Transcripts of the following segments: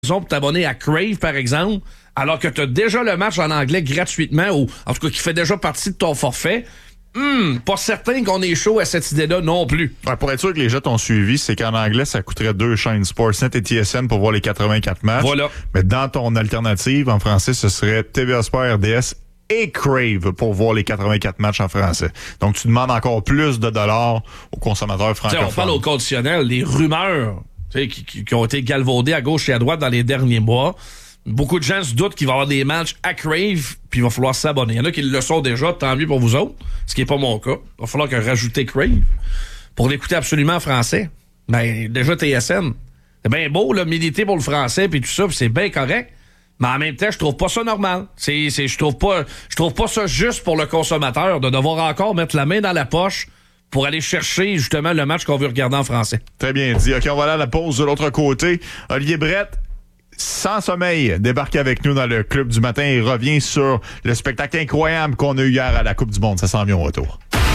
pour t'abonner à Crave, par exemple, alors que tu as déjà le match en anglais gratuitement, ou en tout cas qui fait déjà partie de ton forfait. Pas certain qu'on est chaud à cette idée-là non plus. Ouais, pour être sûr que les gens t'ont suivi, c'est qu'en anglais, ça coûterait 2 chaînes Sportsnet et TSN pour voir les 84 matchs. Voilà. Mais dans ton alternative, en français, ce serait TVA Sport, RDS et Crave pour voir les 84 matchs en français. Donc, tu demandes encore plus de dollars aux consommateurs francophones. On parle au conditionnel, les rumeurs qui ont été galvaudées à gauche et à droite dans les derniers mois. Beaucoup de gens se doutent qu'il va y avoir des matchs à Crave, puis il va falloir s'abonner. Il y en a qui le sont déjà, tant mieux pour vous autres, ce qui n'est pas mon cas. Il va falloir que rajouter Crave pour l'écouter absolument en français. Ben, déjà TSN. C'est bien beau, là, militer pour le français, puis tout ça, puis c'est bien correct. Mais en même temps, je trouve pas ça normal. Je trouve pas ça juste pour le consommateur de devoir encore mettre la main dans la poche pour aller chercher justement le match qu'on veut regarder en français. Très bien dit. OK, on va aller à la pause de l'autre côté. Olivier Brett, sans sommeil, débarque avec nous dans le Club du matin et revient sur le spectacle incroyable qu'on a eu hier à la Coupe du Monde. Ça s'en vient au retour.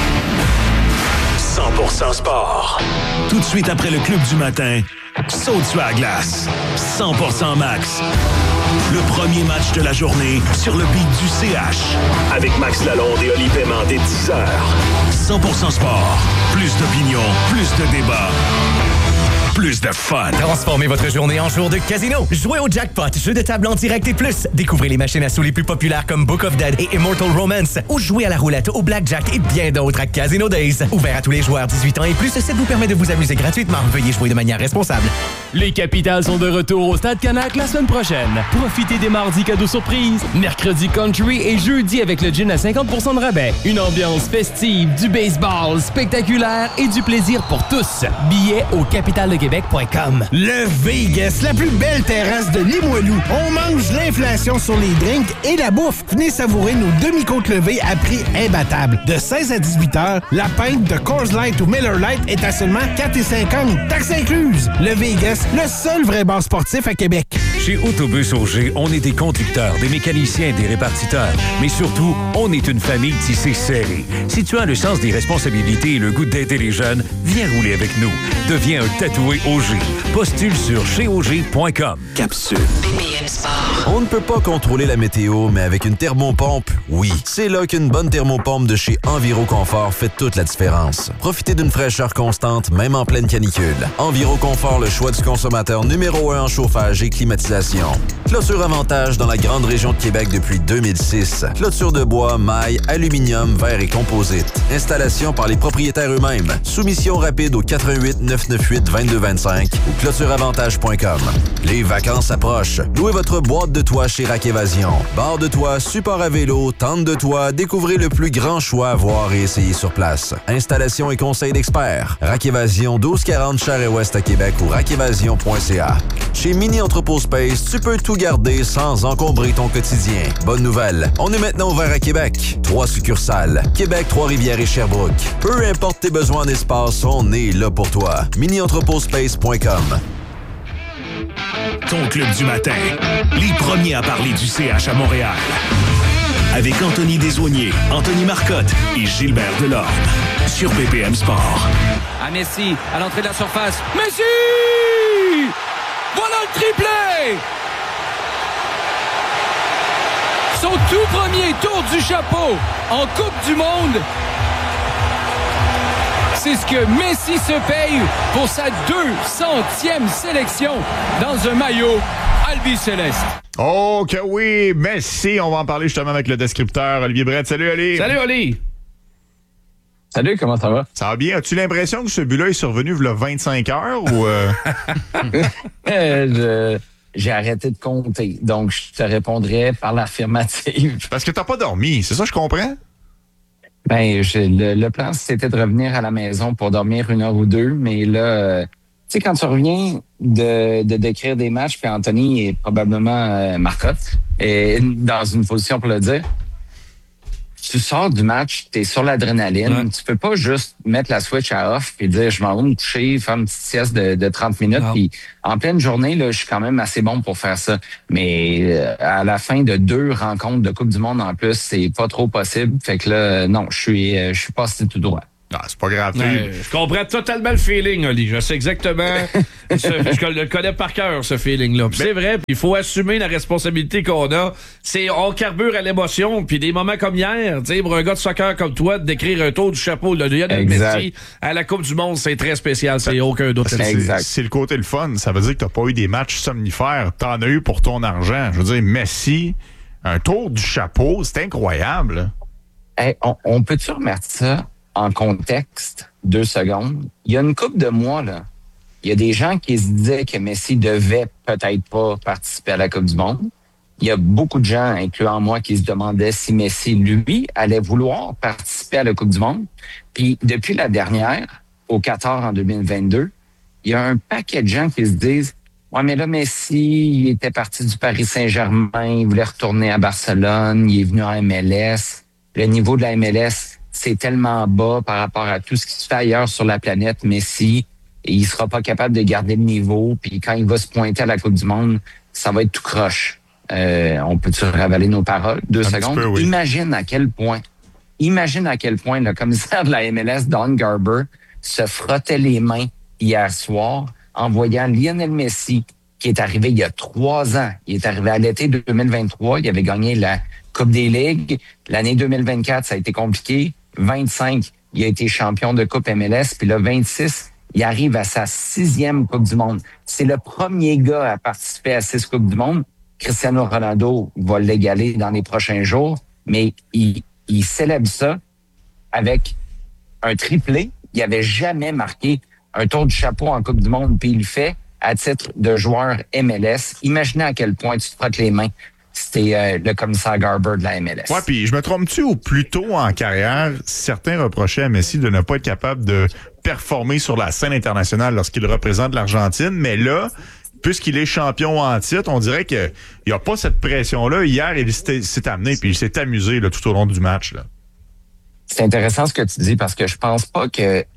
100% sport. Tout de suite après le Club du matin, saute sur la glace. 100% max. Le premier match de la journée sur le beat du CH. Avec Max Lalonde et Oli Paiement dès 10h. 100% sport. Plus d'opinion, plus de débat. Plus de fun. Transformez votre journée en jour de casino. Jouez au jackpot, jeu de table en direct et plus. Découvrez les machines à sous les plus populaires comme Book of Dead et Immortal Romance. Ou jouez à la roulette, au blackjack et bien d'autres à Casino Days. Ouvert à tous les joueurs 18 ans et plus, ça vous permet de vous amuser gratuitement. Veuillez jouer de manière responsable. Les Capitals sont de retour au Stade Canac la semaine prochaine. Profitez des mardis cadeaux surprises, mercredi country et jeudi avec le gin à 50% de rabais. Une ambiance festive, du baseball spectaculaire et du plaisir pour tous. Billets au capitaldequebec.com. Le Vegas, la plus belle terrasse de Limoilou. On mange l'inflation sur les drinks et la bouffe. Venez savourer nos demi-côtes levées à prix imbattable. De 16 à 18 heures, la pinte de Coors Light ou Miller Lite est à seulement 4,50 $, taxes incluses. Le Vegas, le seul vrai bar sportif à Québec. Chez Autobus Auger, on est des conducteurs, des mécaniciens, des répartiteurs. Mais surtout, on est une famille tissée serrée. Si tu as le sens des responsabilités et le goût d'aider les jeunes, viens rouler avec nous. Deviens un tatoué Auger. Postule sur cheauger.com. Capsule. BPM Sport. On ne peut pas contrôler la météo, mais avec une thermopompe, oui. C'est là qu'une bonne thermopompe de chez Enviroconfort fait toute la différence. Profitez d'une fraîcheur constante, même en pleine canicule. Enviroconfort, le choix du consommateur numéro 1 en chauffage et climatisation. Clôture Avantage dans la grande région de Québec depuis 2006. Clôture de bois, maille, aluminium, verre et composite. Installation par les propriétaires eux-mêmes. Soumission rapide au 88 998 2225 ou clôtureavantage.com. Les vacances approchent. Louez votre boîte de toit chez Rack Évasion. Bar de toit, support à vélo, tente de toit, découvrez le plus grand choix à voir et essayer sur place. Installation et conseils d'experts. Rack Évasion, 1240 Charest-Ouest à Québec ou rackévasion.ca. Chez Mini Entrepôt Space, tu peux tout garder sans encombrer ton quotidien. Bonne nouvelle, on est maintenant ouvert à Québec. 3 succursales. Québec, Trois-Rivières et Sherbrooke. Peu importe tes besoins d'espace, on est là pour toi. MiniEntrepostspace.com. Ton club du matin. Les premiers à parler du CH à Montréal. Avec Anthony Desaulniers, Anthony Marcotte et Gilbert Delorme. Sur BPM Sport. À Messi, à l'entrée de la surface. Messi! Voilà le triplé! Son tout premier tour du chapeau en Coupe du Monde. C'est ce que Messi se paye pour sa 200e sélection dans un maillot albi-céleste. Oh que oui, Messi, on va en parler justement avec le descripteur Olivier Brett. Salut Oli. Salut Oli. Salut, comment ça va? Ça va bien. As-tu l'impression que ce but-là est survenu il y a 25 heures ou... J'ai arrêté de compter, donc je te répondrais par l'affirmative. Parce que t'as pas dormi, c'est ça je comprends? Ben, le plan, c'était de revenir à la maison pour dormir 1 heure ou 2, mais là, tu sais, quand tu reviens de décrire des matchs, puis Anthony est probablement Marcotte, et dans une position pour le dire, tu sors du match, t'es sur l'adrénaline, ouais. Tu peux pas juste mettre la switch à off et dire je m'en vais me coucher, faire une petite sieste de 30 minutes. Puis en pleine journée, là, je suis quand même assez bon pour faire ça. Mais à la fin de 2 rencontres de Coupe du Monde en plus, c'est pas trop possible. Fait que là, non, je suis passé tout droit. Non, c'est pas grave. Je comprends totalement le feeling, Oli. Je sais exactement. Je le connais par cœur, ce feeling-là. C'est vrai, puis il faut assumer la responsabilité qu'on a. On carbure à l'émotion, puis des moments comme hier, tu sais, pour un gars de soccer comme toi, de décrire un tour du chapeau de Lionel Messi à la Coupe du Monde, c'est très spécial, c'est aucun doute. C'est le côté le fun. Ça veut dire que t'as pas eu des matchs somnifères. T'en as eu pour ton argent. Je veux dire, Messi, un tour du chapeau, c'est incroyable. Hey, on peut-tu remettre ça en contexte, 2 secondes? Il y a une couple de mois, là, il y a des gens qui se disaient que Messi devait peut-être pas participer à la Coupe du Monde. Il y a beaucoup de gens, incluant moi, qui se demandaient si Messi, lui, allait vouloir participer à la Coupe du Monde. Puis, depuis la dernière, au Qatar en 2022, il y a un paquet de gens qui se disent « Ouais, mais là, Messi, il était parti du Paris Saint-Germain, il voulait retourner à Barcelone, il est venu en MLS. Le niveau de la MLS, c'est tellement bas par rapport à tout ce qui se fait ailleurs sur la planète. Messi, il sera pas capable de garder le niveau. Puis quand il va se pointer à la Coupe du Monde, ça va être tout croche. On peut-tu ravaler nos paroles? 2 secondes? Peu, oui. Imagine à quel point le commissaire de la MLS, Don Garber, se frottait les mains hier soir en voyant Lionel Messi, qui est arrivé il y a 3 ans. Il est arrivé à l'été 2023. Il avait gagné la Coupe des Ligues. L'année 2024, ça a été compliqué. 25, il a été champion de Coupe MLS. Puis le 26, il arrive à sa 6e Coupe du Monde. C'est le premier gars à participer à 6 Coupes du Monde. Cristiano Ronaldo va l'égaler dans les prochains jours. Mais il célèbre ça avec un triplé. Il n'avait jamais marqué un tour du chapeau en Coupe du Monde. Puis il le fait à titre de joueur MLS. Imaginez à quel point tu te frottes les mains. C'était le commissaire Garber de la MLS. Ouais, puis je me trompe-tu ou plus tôt en carrière, certains reprochaient à Messi de ne pas être capable de performer sur la scène internationale lorsqu'il représente l'Argentine, mais là, puisqu'il est champion en titre, on dirait qu'il n'y a pas cette pression-là. Hier, il s'est amené puis il s'est amusé là, tout au long du match. Là. C'est intéressant ce que tu dis parce que je pense pas que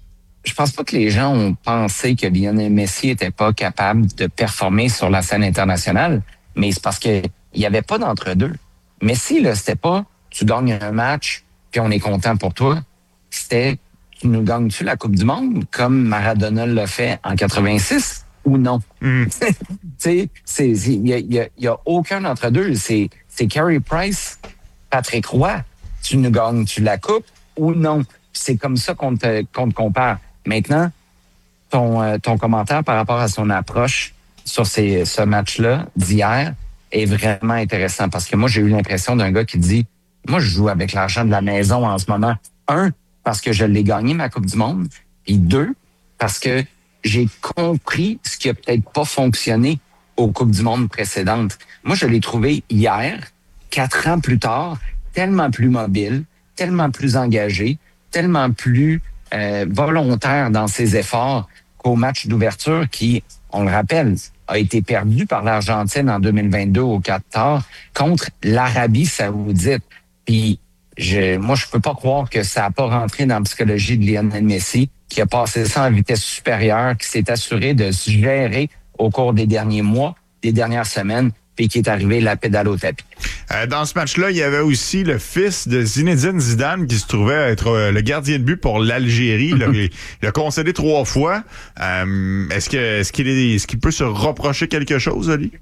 les gens ont pensé que Lionel Messi était pas capable de performer sur la scène internationale, mais c'est parce que il n'y avait pas d'entre-deux. Messi, là, c'était pas tu gagnes un match puis on est content pour toi. C'était tu nous gagnes-tu la Coupe du Monde comme Maradona l'a fait en 86 ou non? Tu sais, il y a aucun d'entre-deux. C'est Carey Price, Patrick Roy. Tu nous gagnes-tu la Coupe ou non? C'est comme ça qu'on te compare. Maintenant, ton commentaire par rapport à son approche sur ce match-là d'hier est vraiment intéressant parce que moi, j'ai eu l'impression d'un gars qui dit « Moi, je joue avec l'argent de la maison en ce moment. 1, parce que je l'ai gagné, ma Coupe du Monde. Puis 2, parce que j'ai compris ce qui a peut-être pas fonctionné aux Coupes du Monde précédentes. Moi, je l'ai trouvé hier, 4 ans plus tard, tellement plus mobile, tellement plus engagé, tellement plus volontaire dans ses efforts qu'au match d'ouverture qui, on le rappelle, a été perdu par l'Argentine en 2022 au Qatar contre l'Arabie Saoudite. Puis, moi, je peux pas croire que ça a pas rentré dans la psychologie de Lionel Messi, qui a passé ça en vitesse supérieure, qui s'est assuré de se gérer au cours des derniers mois, des dernières semaines, puis qui est arrivé la pédale au tapis. Dans ce match-là, il y avait aussi le fils de Zinedine Zidane qui se trouvait être le gardien de but pour l'Algérie. Il a concédé 3 fois. Est-ce qu'il peut se reprocher quelque chose, Ali?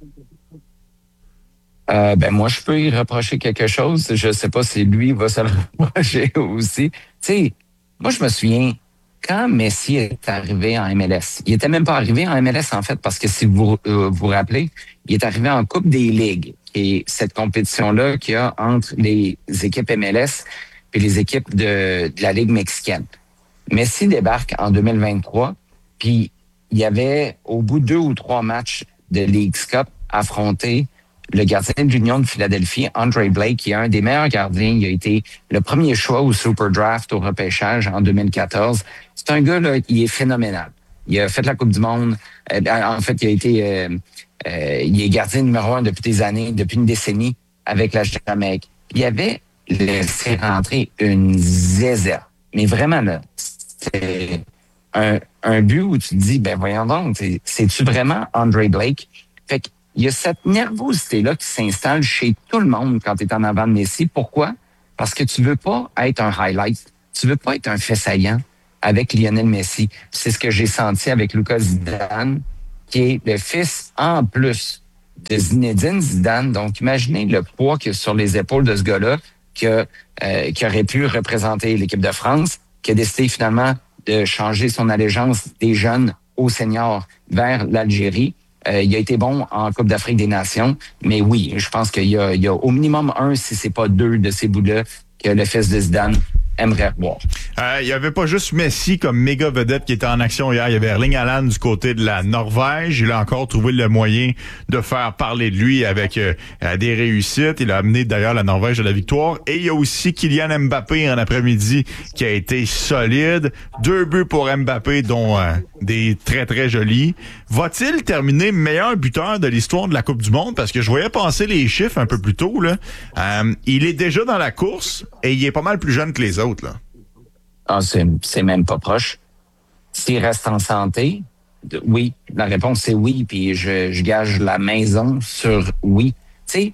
Moi, je peux y reprocher quelque chose. Je sais pas si lui va se le reprocher aussi. Tu sais, moi, je me souviens, quand Messi est arrivé en MLS, il était même pas arrivé en MLS, en fait, parce que si vous vous rappelez, il est arrivé en Coupe des Ligues, et cette compétition-là qu'il y a entre les équipes MLS et les équipes de la Ligue mexicaine. Messi débarque en 2023, puis il y avait, au bout de 2 ou 3 matchs de Leagues Cup, affronté le gardien de l'Union de Philadelphie, Andre Blake, qui est un des meilleurs gardiens. Il a été le premier choix au Super Draft, au repêchage en 2014. C'est un gars, là, il est phénoménal. Il a fait la Coupe du Monde. En fait, il est gardien numéro 1 depuis des années, depuis une décennie, avec la Jamaïque. Il avait laissé rentrer une zézette. Mais vraiment, là, c'était un but où tu te dis, ben voyons donc, c'est-tu vraiment Andre Blake? Fait que il y a cette nervosité-là qui s'installe chez tout le monde quand tu es en avant de Messi. Pourquoi? Parce que tu veux pas être un highlight. tu veux pas être un fait saillant avec Lionel Messi. C'est ce que j'ai senti avec Lucas Zidane, qui est le fils en plus de Zinedine Zidane. Donc, imaginez le poids qu'il y a sur les épaules de ce gars-là qui aurait pu représenter l'équipe de France, qui a décidé finalement de changer son allégeance des jeunes aux seniors vers l'Algérie. Il a été bon en Coupe d'Afrique des Nations, mais oui, je pense qu'il y a au minimum un, si c'est pas deux de ces bouts-là, que le fils de Zidane aimerait voir. Il y avait pas juste Messi comme méga vedette qui était en action hier. Il y avait Erling Haaland du côté de la Norvège. Il a encore trouvé le moyen de faire parler de lui avec des réussites. Il a amené d'ailleurs la Norvège à la victoire. Et il y a aussi Kylian Mbappé en après-midi qui a été solide. 2 buts pour Mbappé, dont des très très jolis. Va-t-il terminer meilleur buteur de l'histoire de la Coupe du Monde? Parce que je voyais passer les chiffres un peu plus tôt, là. Il est déjà dans la course et il est pas mal plus jeune que les autres, là. Ah, c'est même pas proche. S'il reste en santé, oui. La réponse, c'est oui. Puis je gage la maison sur oui. Tu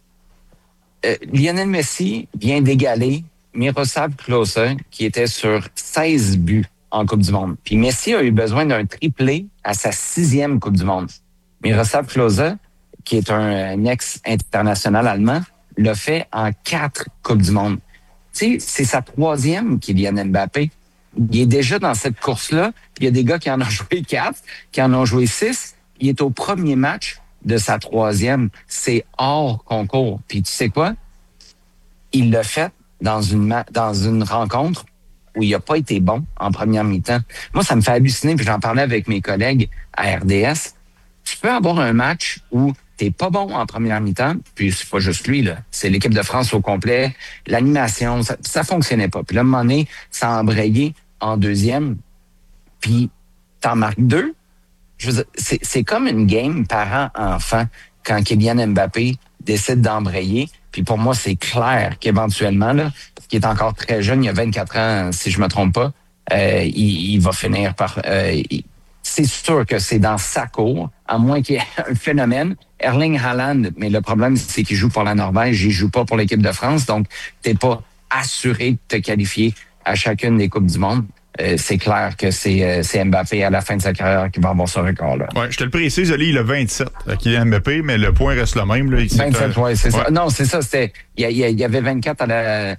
sais, Lionel Messi vient d'égaler Miroslav Klose, qui était sur 16 buts en Coupe du Monde. Puis Messi a eu besoin d'un triplé à sa 6e Coupe du Monde. Miroslav Klose, qui est un ex-international allemand, l'a fait en 4 Coupes du Monde. Tu sais, c'est sa 3e, Kylian Mbappé. Il est déjà dans cette course-là. Il y a des gars qui en ont joué 4, qui en ont joué 6. Il est au premier match de sa 3e. C'est hors concours. Puis tu sais quoi? Il l'a fait dans une rencontre où il n'a pas été bon en première mi-temps. Moi, ça me fait halluciner, puis j'en parlais avec mes collègues à RDS. Tu peux avoir un match où t'es pas bon en première mi-temps, puis c'est pas juste lui, là. C'est l'équipe de France au complet. L'animation, ça fonctionnait pas. Puis là, à un moment donné, ça a embrayé en deuxième, puis t'en marques 2. Je veux dire, c'est comme une game parent-enfant quand Kylian Mbappé décide d'embrayer. Puis pour moi, c'est clair qu'éventuellement, là, parce qu'il est encore très jeune, il a 24 ans, si je me trompe pas, il va finir par... c'est sûr que c'est dans sa cour, à moins qu'il y ait un phénomène. Erling Haaland, mais le problème, c'est qu'il joue pour la Norvège, il joue pas pour l'équipe de France, donc t'es pas assuré de te qualifier à chacune des Coupes du Monde. C'est clair que c'est Mbappé à la fin de sa carrière qui va avoir ce record-là. Ouais, je te le précise, Oli, il a 27, Kylian Mbappé, mais le point reste le même. Là. 27, oui, c'est ça. Non, c'est ça, c'était... Il y avait 24 à la...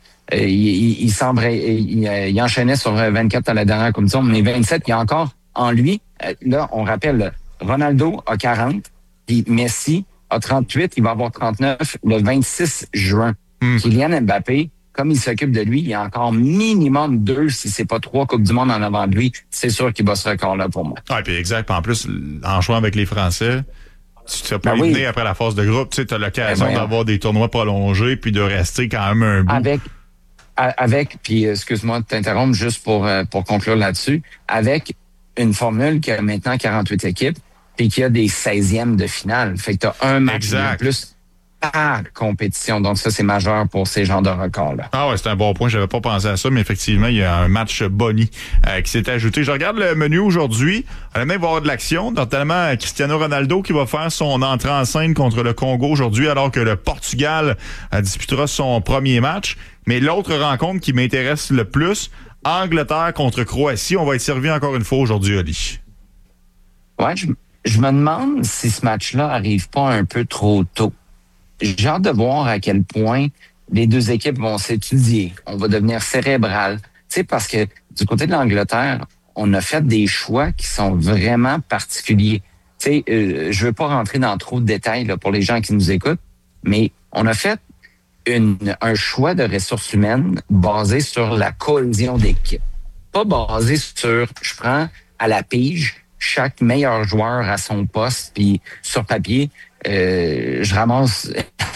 il enchaînait sur 24 à la dernière Coupe du Monde, mais 27, il y a encore en lui. Là, on rappelle, Ronaldo a 40, puis Messi a 38, il va avoir 39 le 26 juin. Kylian Mbappé, comme il s'occupe de lui, il y a encore minimum 2, si c'est pas 3 Coupes du Monde en avant de lui. C'est sûr qu'il bat ce record-là pour moi. Ah, puis exact. En plus, en jouant avec les Français, tu te fais pas éliminer après la phase de groupe. Tu sais, as l'occasion d'avoir des tournois prolongés puis de rester quand même un bout. Puis excuse-moi de t'interrompre juste pour conclure là-dessus, avec une formule qui a maintenant 48 équipes puis qui a des 16e de finale. Fait que tu as un match de plus par compétition. Donc ça, c'est majeur pour ces genres de records-là. Ah ouais, c'est un bon point. J'avais pas pensé à ça, mais effectivement, il y a un match boni qui s'est ajouté. Je regarde le menu aujourd'hui. On va même avoir de l'action, notamment Cristiano Ronaldo qui va faire son entrée en scène contre le Congo aujourd'hui, alors que le Portugal disputera son premier match. Mais l'autre rencontre qui m'intéresse le plus, Angleterre contre Croatie. On va être servi encore une fois aujourd'hui, Oli. Ouais, je me demande si ce match-là arrive pas un peu trop tôt. J'ai hâte de voir à quel point les deux équipes vont s'étudier. On va devenir cérébral. Tu sais, parce que du côté de l'Angleterre, on a fait des choix qui sont vraiment particuliers. Tu sais, je veux pas rentrer dans trop de détails là, pour les gens qui nous écoutent, mais on a fait un choix de ressources humaines basé sur la cohésion d'équipe. Pas basé sur, je prends à la pige chaque meilleur joueur à son poste, puis sur papier, je ramasse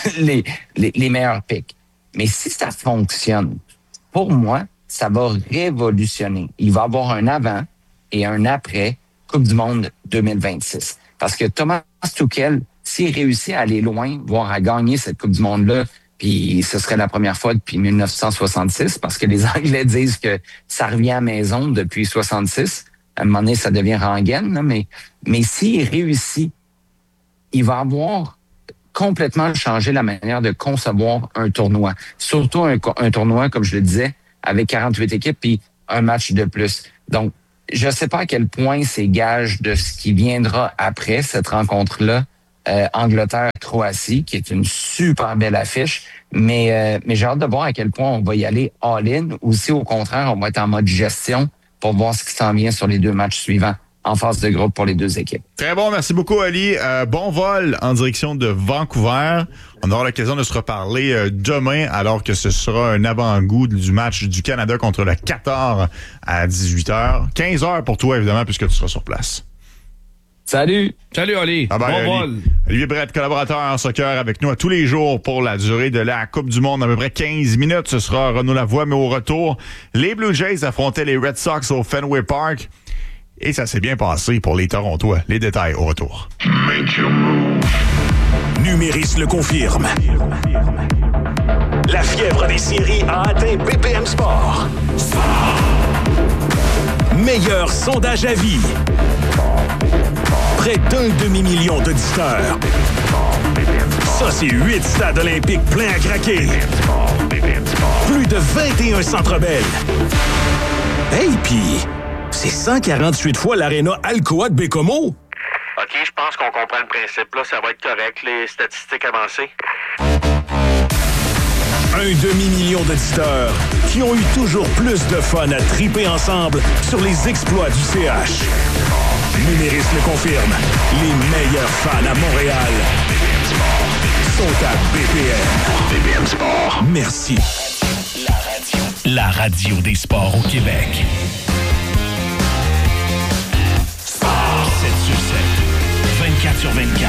les meilleurs picks. Mais si ça fonctionne, pour moi, ça va révolutionner. Il va y avoir un avant et un après Coupe du Monde 2026. Parce que Thomas Tuchel, s'il réussit à aller loin, voire à gagner cette Coupe du Monde-là, puis ce serait la première fois depuis 1966, parce que les Anglais disent que ça revient à la maison depuis 66. À un moment donné, ça devient rengaine, là, mais s'il réussit, il va avoir complètement changé la manière de concevoir un tournoi. Surtout un tournoi, comme je le disais, avec 48 équipes puis un match de plus. Donc, je sais pas à quel point c'est gage de ce qui viendra après cette rencontre-là. Angleterre-Croatie, qui est une super belle affiche, mais j'ai hâte de voir à quel point on va y aller all-in ou si au contraire, on va être en mode gestion pour voir ce qui s'en vient sur les 2 matchs suivants en phase de groupe pour les 2 équipes. Très bon, merci beaucoup, Ali. Bon vol en direction de Vancouver. On aura l'occasion de se reparler demain, alors que ce sera un avant-goût du match du Canada contre le Qatar à 18h. 15h pour toi, évidemment, puisque tu seras sur place. Salut! Salut, Ali. Bon vol. Olivier Brett, collaborateur en soccer avec nous à tous les jours pour la durée de la Coupe du Monde, à peu près 15 minutes. Ce sera Renaud Lavoie, mais au retour, les Blue Jays affrontaient les Red Sox au Fenway Park. Et ça s'est bien passé pour les Torontois. Les détails au retour. Numéris le confirme. La fièvre des séries a atteint BPM Sport. Meilleur sondage à vie. Près d'1 demi-million d'auditeurs. Ça, c'est 8 stades olympiques pleins à craquer. Plus de 21 Centre Bell. Hey, pis c'est 148 fois l'aréna Alcoa de Bécomo. OK, je pense qu'on comprend le principe. Là, ça va être correct, les statistiques avancées. 1 demi-million d'auditeurs qui ont eu toujours plus de fun à triper ensemble sur les exploits du CH. Numéris le confirme. Les meilleurs fans à Montréal sont à BPM. BPM Sport. Merci. La radio des sports au Québec. 7 sur 7. 24 sur 24.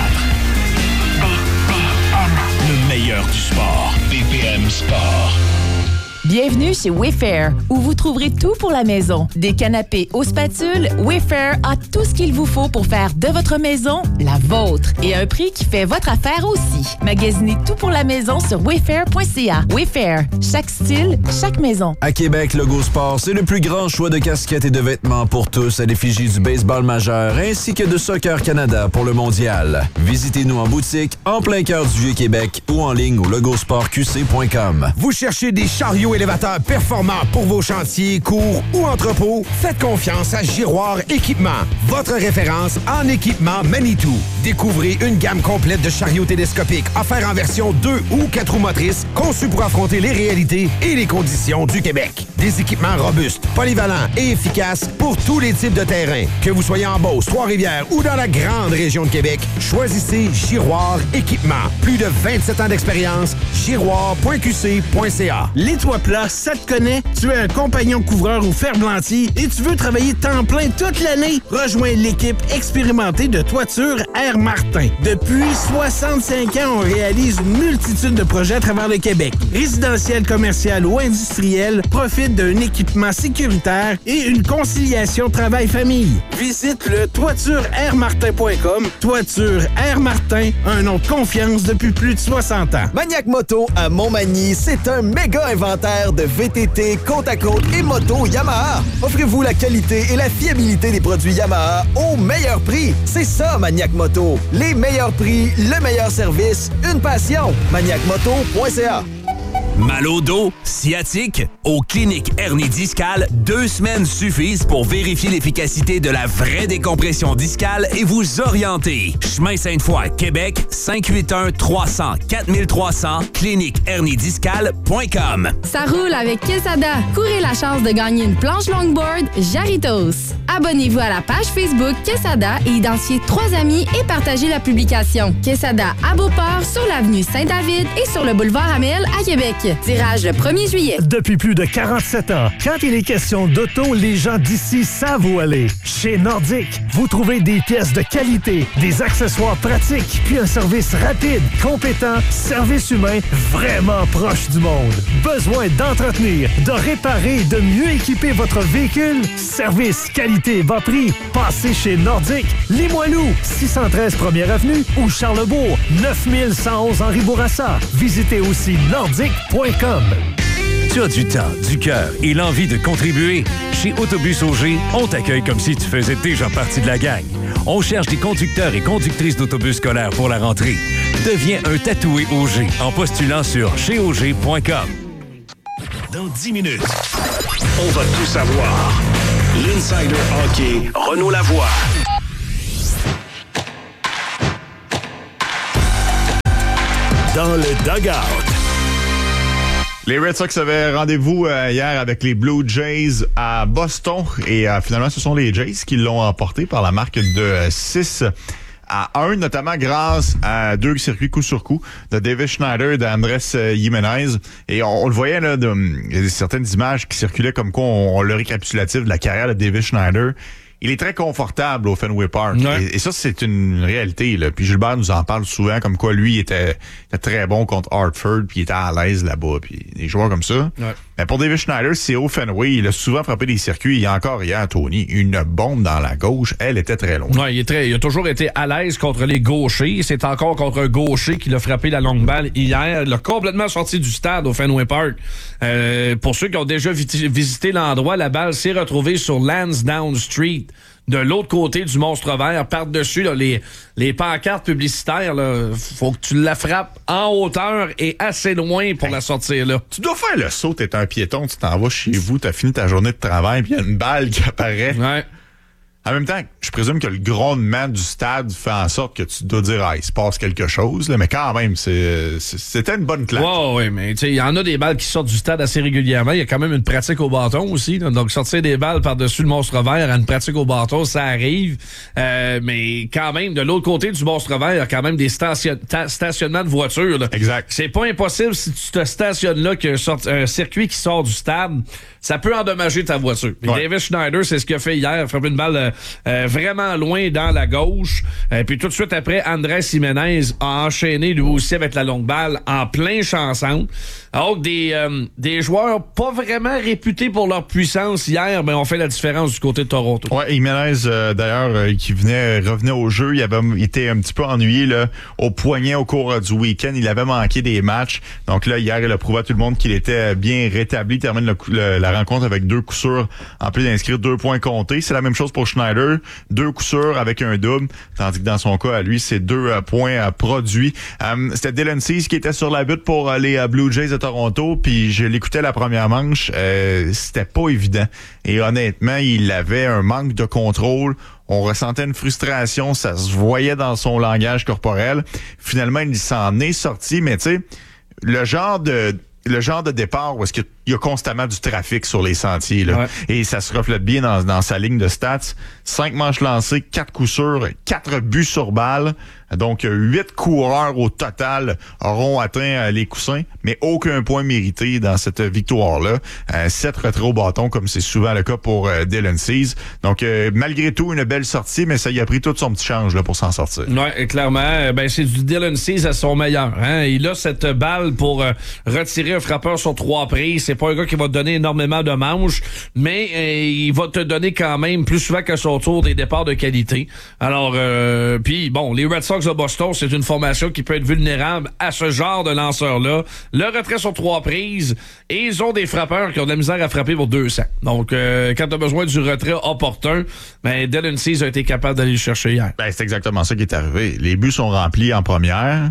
Le meilleur du sport. BPM Sport. Bienvenue chez Wayfair, où vous trouverez tout pour la maison. Des canapés aux spatules, Wayfair a tout ce qu'il vous faut pour faire de votre maison la vôtre. Et à un prix qui fait votre affaire aussi. Magasinez tout pour la maison sur wayfair.ca. Wayfair, chaque style, chaque maison. À Québec, le Go Sport, c'est le plus grand choix de casquettes et de vêtements pour tous à l'effigie du baseball majeur ainsi que de Soccer Canada pour le mondial. Visitez-nous en boutique, en plein cœur du Vieux-Québec ou en ligne au legosportqc.com. Vous cherchez des chariots élévateurs performants pour vos chantiers, cours ou entrepôts? Faites confiance à Giroir Équipement, votre référence en équipement Manitou. Découvrez une gamme complète de chariots télescopiques offerts en version 2 ou 4 roues motrices, conçus pour affronter les réalités et les conditions du Québec. Des équipements robustes, polyvalents et efficaces pour tous les types de terrains. Que vous soyez en Beauce, Trois-Rivières ou dans la grande région de Québec, choisissez Giroir Équipement. Plus de 27 ans d'expérience, giroir.qc.ca. Les toits plats, ça te connaît? Tu es un compagnon couvreur ou ferblantier et tu veux travailler temps plein toute l'année? Rejoins l'équipe expérimentée de Toiture Air Martin. Depuis 65 ans, on réalise une multitude de projets à travers le Québec. Résidentiel, commercial ou industriel, profite d'un équipement sécuritaire et une conciliation travail-famille. Visite le toitureairmartin.com. Toiture Air Martin, un nom de confiance depuis plus de 60 ans. Maniac Moto à Montmagny, c'est un méga inventaire de VTT, côte à côte et moto Yamaha. Offrez-vous la qualité et la fiabilité des produits Yamaha au meilleur prix. C'est ça, Maniac Moto. Les meilleurs prix, le meilleur service, une passion. maniacmoto.ca. Mal au dos, sciatique? Aux cliniques hernie discale, 2 semaines suffisent pour vérifier l'efficacité de la vraie décompression discale et vous orienter. Chemin Sainte-Foy, Québec, 581-300-4300, cliniquehernidiscale.com. Ça roule avec Quesada. Courez la chance de gagner une planche longboard Jaritos. Abonnez-vous à la page Facebook Quesada et identifiez 3 amis et partagez la publication. Quesada à Beauport, sur l'avenue Saint-David et sur le boulevard Amel à Québec. Tirage le 1er juillet. Depuis plus de 47 ans, quand il est question d'auto, les gens d'ici savent où aller. Chez Nordique, vous trouvez des pièces de qualité, des accessoires pratiques, puis un service rapide, compétent, service humain vraiment proche du monde. Besoin d'entretenir, de réparer et de mieux équiper votre véhicule? Service, qualité, bas prix. Passez chez Nordique, Limoilou, 613 1er Avenue ou Charlebourg, 9111 Henri Bourassa. Visitez aussi nordique.com. Tu as du temps, du cœur et l'envie de contribuer? Chez Autobus Auger, on t'accueille comme si tu faisais déjà partie de la gang. On cherche des conducteurs et conductrices d'autobus scolaires pour la rentrée. Deviens un tatoué Auger en postulant sur cheauger.com. Dans 10 minutes, On va tout savoir. L'Insider Hockey, Renaud Lavoie. Dans le dugout. Les Red Sox avaient rendez-vous hier avec les Blue Jays à Boston et finalement ce sont les Jays qui l'ont emporté par la marque de 6-1, notamment grâce à 2 circuits coup sur coup de David Schneider et d'Andrés Jiménez. Et on le voyait là, il y a certaines images qui circulaient comme quoi on le récapitulatif de la carrière de David Schneider. Il est très confortable au Fenway Park. Ouais. Et ça, c'est une réalité, là. Puis Gilbert nous en parle souvent, comme quoi lui était très bon contre Hartford, puis il était à l'aise là-bas, puis des joueurs comme ça. Ouais. Mais pour David Schneider, c'est au Fenway. Il a souvent frappé des circuits. Il y a encore hier, Tony, une bombe dans la gauche. Elle était très loin. Ouais, il a toujours été à l'aise contre les gauchers. C'est encore contre un gaucher qu'il a frappé la longue balle hier. Il a complètement sorti du stade au Fenway Park. Pour ceux qui ont déjà visité l'endroit, la balle s'est retrouvée sur Lansdowne Street. De l'autre côté du monstre vert, par-dessus là, les pancartes publicitaires, là, faut que tu la frappes en hauteur et assez loin pour la sortir là. Tu dois faire le saut, t'es un piéton, tu t'en vas chez vous, t'as fini ta journée de travail, puis il y a une balle qui apparaît. Ouais. En même temps, je présume que le grondement du stade fait en sorte que tu dois dire « Ah, il se passe quelque chose », là, mais quand même, c'était une bonne claque. Ouais, mais tu sais, il y en a des balles qui sortent du stade assez régulièrement. Il y a quand même une pratique au bâton aussi. Là. Donc, sortir des balles par-dessus le monstre vert à une pratique au bâton, ça arrive. Mais quand même, de l'autre côté du monstre vert, il y a quand même des stationnements de voitures. Là. Exact. C'est pas impossible si tu te stationnes là qu'un circuit qui sort du stade, ça peut endommager ta voiture. Ouais. David Schneider, c'est ce qu'il a fait hier. Il a frappé une balle vraiment loin dans la gauche. Puis tout de suite après, Andrés Jiménez a enchaîné lui aussi avec la longue balle en plein chanson. Alors des joueurs pas vraiment réputés pour leur puissance hier, ben ont fait la différence du côté de Toronto. Ouais, Jiménez d'ailleurs qui revenait au jeu, il avait été un petit peu ennuyé là, au poignet au cours du week-end. Il avait manqué des matchs. Donc là, hier, il a prouvé à tout le monde qu'il était bien rétabli. Il termine la rencontre avec 2 coups sûrs en plus d'inscrire 2 points comptés. C'est la même chose pour Schneider. 2 coups sûrs avec un double, tandis que dans son cas, à lui, c'est 2 points produits. C'était Dylan Cease qui était sur la butte pour les Blue Jays de Toronto, puis je l'écoutais la première manche. C'était pas évident. Et honnêtement, il avait un manque de contrôle. On ressentait une frustration, ça se voyait dans son langage corporel. Finalement, il s'en est sorti, mais tu sais, le genre de départ où est-ce qu'il y a constamment du trafic sur les sentiers, là. Ouais. Et ça se reflète bien dans sa ligne de stats. 5 manches lancées, 4 coups sûrs, 4 buts sur balle. Donc, 8 coureurs au total auront atteint les coussins, mais aucun point mérité dans cette victoire-là. 7 retraits au bâton, comme c'est souvent le cas pour Dylan Cease. Donc, malgré tout, une belle sortie, mais ça y a pris tout son petit change là, pour s'en sortir. Oui, clairement. Ben, c'est du Dylan Cease à son meilleur. Hein? Il a cette balle pour retirer un frappeur sur 3 prises. C'est pas un gars qui va te donner énormément de manches, mais il va te donner quand même plus souvent qu'à son tour des départs de qualité. Alors, puis bon, les Red Sox de Boston, c'est une formation qui peut être vulnérable à ce genre de lanceur-là. Le retrait sur 3 prises, et ils ont des frappeurs qui ont de la misère à frapper pour 200. Donc, quand tu as besoin du retrait opportun, ben, Dylan Cease a été capable d'aller le chercher hier. Ben, c'est exactement ça qui est arrivé. Les buts sont remplis en première.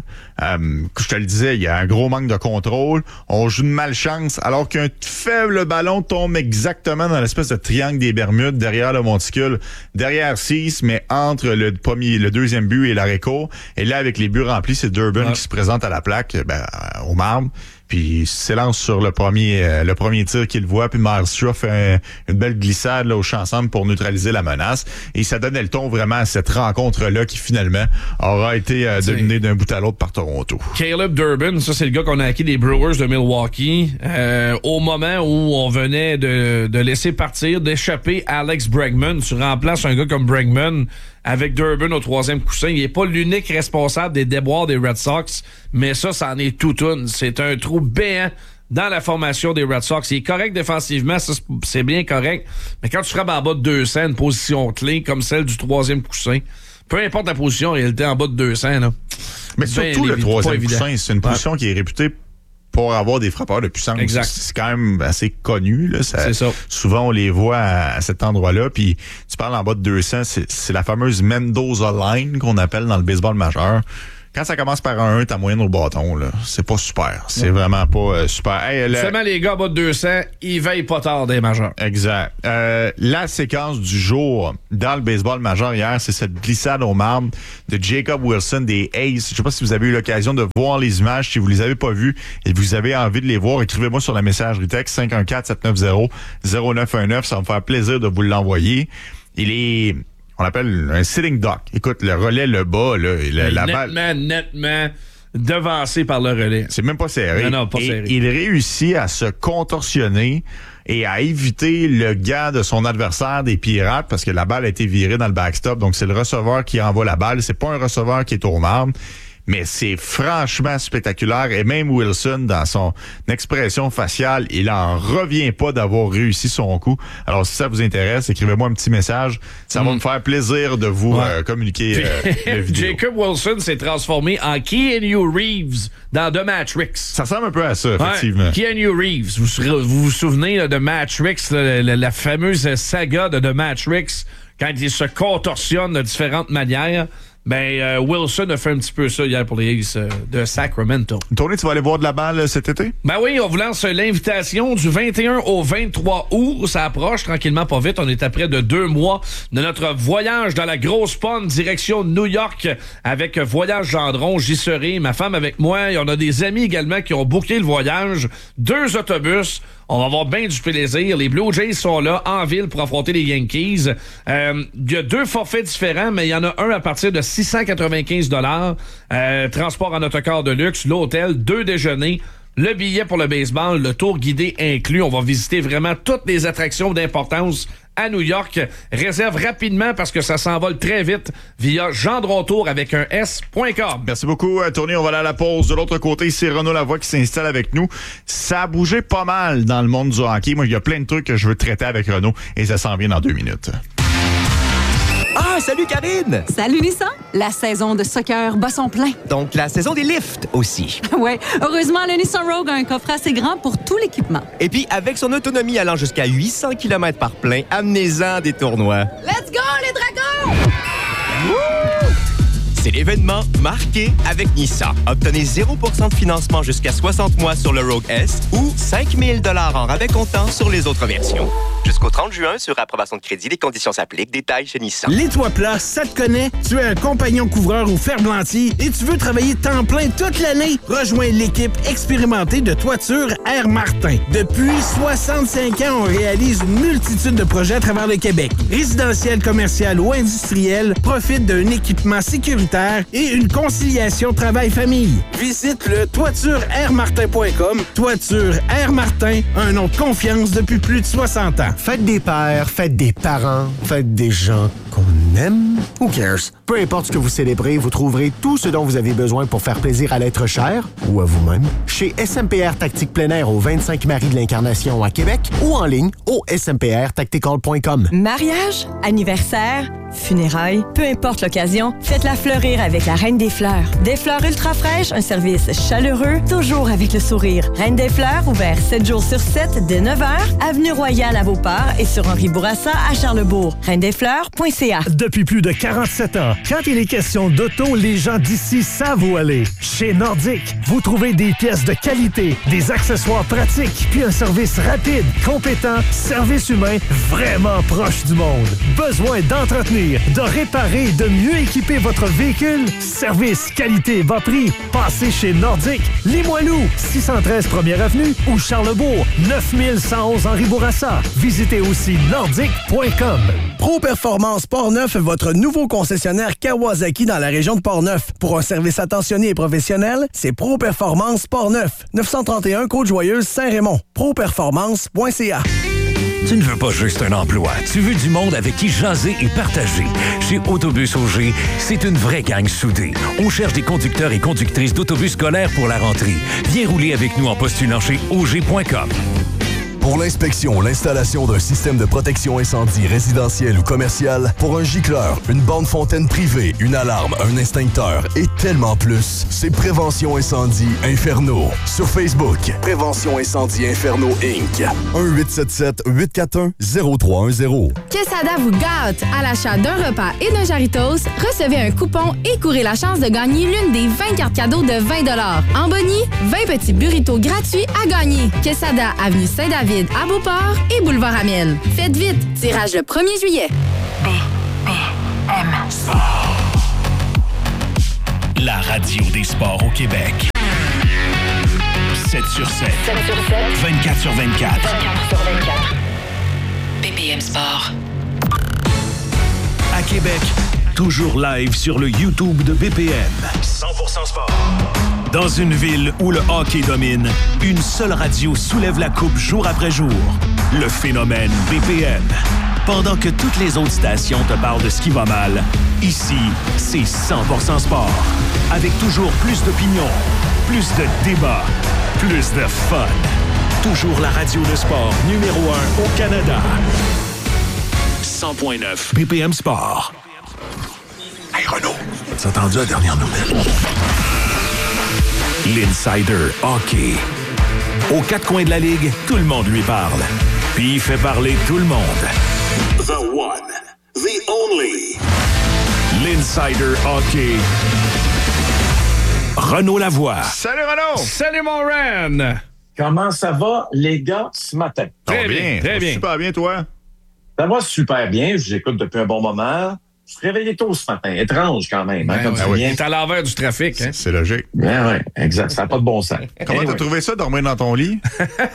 Je te le disais, il y a un gros manque de contrôle. On joue de malchance, alors qu'un faible ballon tombe exactement dans l'espèce de triangle des Bermudes, derrière le monticule, derrière Cease, mais entre le deuxième but et l'arrêt court. Et là, avec les buts remplis, c'est Durbin qui se présente à la plaque, au marbre. Puis il s'élance sur le premier tir qu'il voit, puis Miles Straw fait une belle glissade là, au champ centre pour neutraliser la menace. Et ça donnait le ton vraiment à cette rencontre-là qui finalement aura été dominée d'un bout à l'autre par Toronto. Caleb Durbin, ça c'est le gars qu'on a acquis des Brewers de Milwaukee. Au moment où on venait de laisser partir, d'échapper Alex Bregman, tu remplaces un gars comme Bregman avec Durbin au 3e coussin. Il n'est pas l'unique responsable des déboires des Red Sox, mais ça en est toute une. C'est un trou béant dans la formation des Red Sox. Il est correct défensivement, ça, c'est bien correct, mais quand tu frappes en bas de 200, une position clé comme celle du 3e coussin, peu importe la position, en réalité, en bas de 200, là. Mais surtout le 3e coussin, c'est une position qui est réputée pour avoir des frappeurs de puissance. Exact. C'est quand même assez connu. Là. C'est ça. Souvent, on les voit à cet endroit-là. Puis tu parles en bas de 200, c'est la fameuse Mendoza Line qu'on appelle dans le baseball majeur. quand ça commence par un 1, t'as moyenne au bâton, là. C'est pas super. C'est vraiment pas super. Hey, Seulement les gars bas de 200, ils veillent pas tard des majeurs. Exact. La séquence du jour dans le baseball majeur hier, c'est cette glissade au marbre de Jacob Wilson des A's. Je sais pas si vous avez eu l'occasion de voir les images. Si vous les avez pas vues et vous avez envie de les voir, écrivez-moi sur la messagerie texte 514-790-0919. Ça va me faire plaisir de vous l'envoyer. On l'appelle un sitting duck. Écoute, le relais, le bas, là, la balle... Nettement devancé par le relais. C'est même pas serré. Non, pas serré. Il réussit à se contorsionner et à éviter le gant de son adversaire des Pirates parce que la balle a été virée dans le backstop. Donc, c'est le receveur qui envoie la balle. C'est pas un receveur qui est au marbre. Mais c'est franchement spectaculaire. Et même Wilson, dans son expression faciale, il en revient pas d'avoir réussi son coup. Alors, si ça vous intéresse, écrivez-moi un petit message. Ça va me faire plaisir de vous communiquer la vidéo. Jacob Wilson s'est transformé en Keanu Reeves dans The Matrix. Ça ressemble un peu à ça, effectivement. Keanu Reeves. Vous vous souvenez là, de Matrix, la fameuse saga de The Matrix, quand il se contorsionne de différentes manières? Ben, Wilson a fait un petit peu ça hier pour les A's de Sacramento. Tony, tu vas aller voir de la balle cet été? Ben oui, on vous lance l'invitation du 21 au 23 août. Ça approche tranquillement, pas vite. On est à près de 2 mois de notre voyage dans la grosse pomme direction New York avec Voyage Gendron. J'y serai, ma femme avec moi. Et on a des amis également qui ont booké le voyage. 2 autobus. On va avoir bien du plaisir. Les Blue Jays sont là, en ville, pour affronter les Yankees. Il y a 2 forfaits différents, mais il y en a un à partir de 695 $. Transport en autocar de luxe, l'hôtel, 2 déjeuners, le billet pour le baseball, le tour guidé inclus. On va visiter vraiment toutes les attractions d'importance à New York. Réserve rapidement parce que ça s'envole très vite via gendrontour avec un S.com. Merci beaucoup, Tony. On va aller à la pause. De l'autre côté, c'est Renaud Lavoie qui s'installe avec nous. Ça a bougé pas mal dans le monde du hockey. Moi, il y a plein de trucs que je veux traiter avec Renaud et ça s'en vient dans 2 minutes. Ah, salut Karine! Salut Nissan! La saison de soccer bat son plein. Donc la saison des lifts aussi. Ouais, heureusement, le Nissan Rogue a un coffre assez grand pour tout l'équipement. Et puis, avec son autonomie allant jusqu'à 800 km par plein, amenez-en des tournois. Let's go, les dragons! Wouh! C'est l'événement marqué avec Nissan. Obtenez 0% de financement jusqu'à 60 mois sur le Rogue S ou 5 000 $ en rabais comptant sur les autres versions. Jusqu'au 30 juin, sur approbation de crédit, les conditions s'appliquent. Détails chez Nissan. Les toits plats, ça te connaît? Tu es un compagnon couvreur ou ferblantier et tu veux travailler temps plein toute l'année? Rejoins l'équipe expérimentée de Toiture Air Martin. Depuis 65 ans, on réalise une multitude de projets à travers le Québec. Résidentiel, commercial ou industriel, profite d'un équipement sécuritaire et une conciliation travail-famille. Visite le toitureairmartin.com. Toiture Air Martin, un nom de confiance depuis plus de 60 ans. Faites des pères, faites des parents, faites des gens qu'on aime. Who cares? Peu importe ce que vous célébrez, vous trouverez tout ce dont vous avez besoin pour faire plaisir à l'être cher ou à vous-même chez SMPR Tactique Plein Air au 25 Marie de l'Incarnation à Québec ou en ligne au smprtactical.com. Mariage, anniversaire, funérailles, peu importe l'occasion, faites-la fleurir avec la Reine des Fleurs. Des fleurs ultra fraîches, un service chaleureux, toujours avec le sourire. Reine des Fleurs, ouvert 7 jours sur 7 dès 9h, Avenue Royale à Beauport et sur Henri Bourassa à Charlebourg. reine-des-fleurs.ca. Depuis plus de 47 ans, quand il est question d'auto, les gens d'ici savent où aller. Chez Nordic, vous trouvez des pièces de qualité, des accessoires pratiques, puis un service rapide, compétent, service humain vraiment proche du monde. Besoin d'entretenir, de réparer et de mieux équiper votre véhicule? Service, qualité, bas prix. Passez chez Nordic, Limoilou, 613 1er Avenue ou Charlebourg, 9111 Henri Bourassa. Visitez aussi nordic.com. Pro Performance Portneuf, votre nouveau concessionnaire Kawasaki dans la région de Portneuf. Pour un service attentionné et professionnel, c'est Pro Performance Portneuf, 931 Côte-Joyeuse, Saint-Raymond. properformance.ca. Tu ne veux pas juste un emploi, tu veux du monde avec qui jaser et partager. Chez Autobus Auger, c'est une vraie gang soudée. On cherche des conducteurs et conductrices d'autobus scolaires pour la rentrée. Viens rouler avec nous en postulant chez auger.com. Pour l'inspection, l'installation d'un système de protection incendie résidentiel ou commercial, pour un gicleur, une borne fontaine privée, une alarme, un extincteur et tellement plus, c'est Prévention Incendie Inferno. Sur Facebook, Prévention Incendie Inferno Inc. 1-877-841-0310. Quesada vous gâte. À l'achat d'un repas et d'un Jarritos, recevez un coupon et courez la chance de gagner l'une des 20 cartes cadeaux de 20 $. En bonnie, 20 petits burritos gratuits à gagner. Quesada, avenue Saint-David à Beauport et boulevard Amiel. Faites vite, tirage le 1er juillet. BPM Sport. La radio des sports au Québec. 7 sur 7. 24 sur 24. 24 sur 24. BPM Sport. À Québec, toujours live sur le YouTube de BPM. 100% sport. Dans une ville où le hockey domine, une seule radio soulève la coupe jour après jour. Le phénomène BPM. Pendant que toutes les autres stations te parlent de ce qui va mal, ici, c'est 100% sport. Avec toujours plus d'opinions, plus de débats, plus de fun. Toujours la radio de sport numéro 1 au Canada. 100.9 BPM Sport. Hey Renaud, t'as entendu la dernière nouvelle? L'Insider Hockey. Aux quatre coins de la Ligue, tout le monde lui parle. Puis il fait parler tout le monde. The one, the only. L'Insider Hockey. Renaud Lavoie. Salut Renaud! Salut mon Ren! Comment ça va, les gars, ce matin? Très bien, très bien. Super bien, toi? Ça va super bien. Je vous écoute depuis un bon moment. Je suis réveillé tôt ce matin. Étrange quand même. Hein, comme oui. T'es à l'envers du trafic. Hein? C'est logique. Oui, exact. Ça n'a pas de bon sens. Comment t'as trouvé ça, dormir dans ton lit?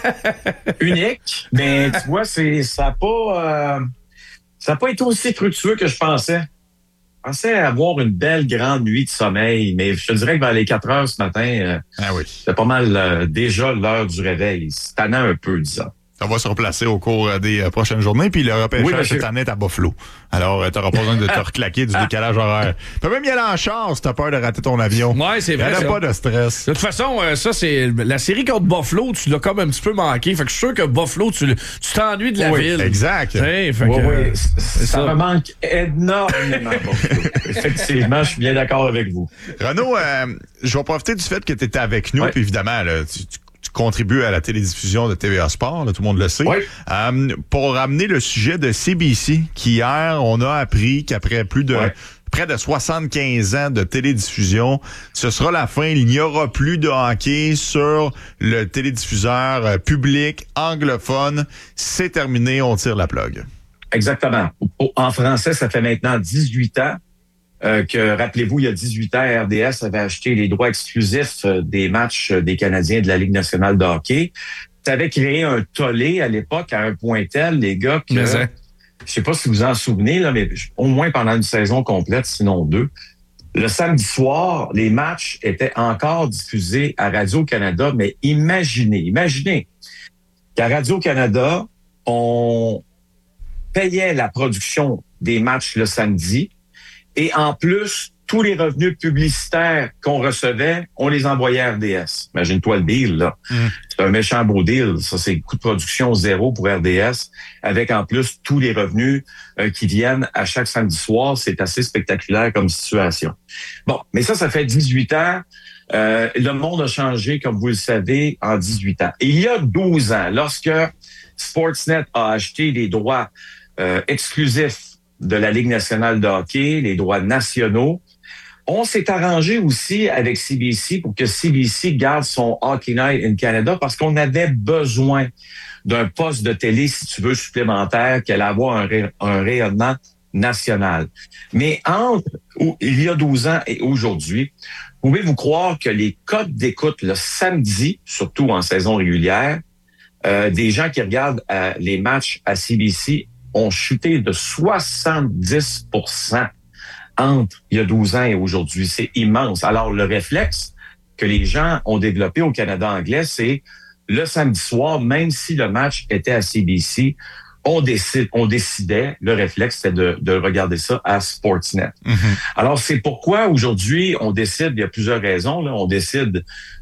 Unique. Mais tu vois, ça n'a pas été aussi fructueux que je pensais. Je pensais avoir une belle grande nuit de sommeil, mais je te dirais que vers les 4 heures ce matin, c'était pas mal déjà l'heure du réveil. C'est tannant un peu, disons. Ça va se replacer au cours des prochaines journées. Puis le repêchage cette année est à Buffalo. Alors, t'auras pas besoin de te reclaquer du décalage horaire. Tu peux même y aller en char si t'as peur de rater ton avion. Ouais, c'est vrai. Il n'y a pas de stress. De toute façon, ça, c'est la série contre Buffalo, tu l'as comme un petit peu manqué. Fait que je suis sûr que Buffalo, tu t'ennuies de la ville. Exact. Oui, ça me manque énormément, Buffalo. Effectivement, je suis bien d'accord avec vous. Renaud, je vais profiter du fait que tu étais avec nous. Puis évidemment, là, tu contribues à la télédiffusion de TVA Sport, là, tout le monde le sait. Oui. Pour ramener le sujet de CBC, qu'hier, on a appris qu'après près de 75 ans de télédiffusion, ce sera la fin. Il n'y aura plus de hockey sur le télédiffuseur public anglophone. C'est terminé, on tire la plug. Exactement. En français, ça fait maintenant 18 ans. Rappelez-vous, il y a 18 ans, RDS avait acheté les droits exclusifs des matchs des Canadiens de la Ligue nationale de hockey. Ça avait créé un tollé à l'époque à un point tel, les gars, que je sais pas si vous en souvenez, là, mais au moins pendant une saison complète, sinon 2, le samedi soir, les matchs étaient encore diffusés à Radio-Canada, mais imaginez qu'à Radio-Canada, on payait la production des matchs le samedi. Et en plus, tous les revenus publicitaires qu'on recevait, on les envoyait à RDS. Imagine-toi le deal, là. C'est un méchant beau deal. Ça, c'est coût de production zéro pour RDS, avec en plus tous les revenus qui viennent à chaque samedi soir. C'est assez spectaculaire comme situation. Bon, mais ça fait 18 ans. Le monde a changé, comme vous le savez, en 18 ans. Et il y a 12 ans, lorsque Sportsnet a acheté les droits exclusifs de la Ligue nationale de hockey, les droits nationaux, on s'est arrangé aussi avec CBC pour que CBC garde son Hockey Night in Canada parce qu'on avait besoin d'un poste de télé, si tu veux, supplémentaire qui allait avoir un rayonnement national. Mais il y a 12 ans et aujourd'hui, pouvez-vous croire que les codes d'écoute le samedi, surtout en saison régulière, des gens qui regardent les matchs à CBC ont chuté de 70% entre il y a 12 ans et aujourd'hui. C'est immense. Alors, le réflexe que les gens ont développé au Canada anglais, c'est le samedi soir, même si le match était à CBC, on décidait, le réflexe, c'était de regarder ça à Sportsnet. Alors, c'est pourquoi aujourd'hui, on décide, il y a plusieurs raisons, là, on décide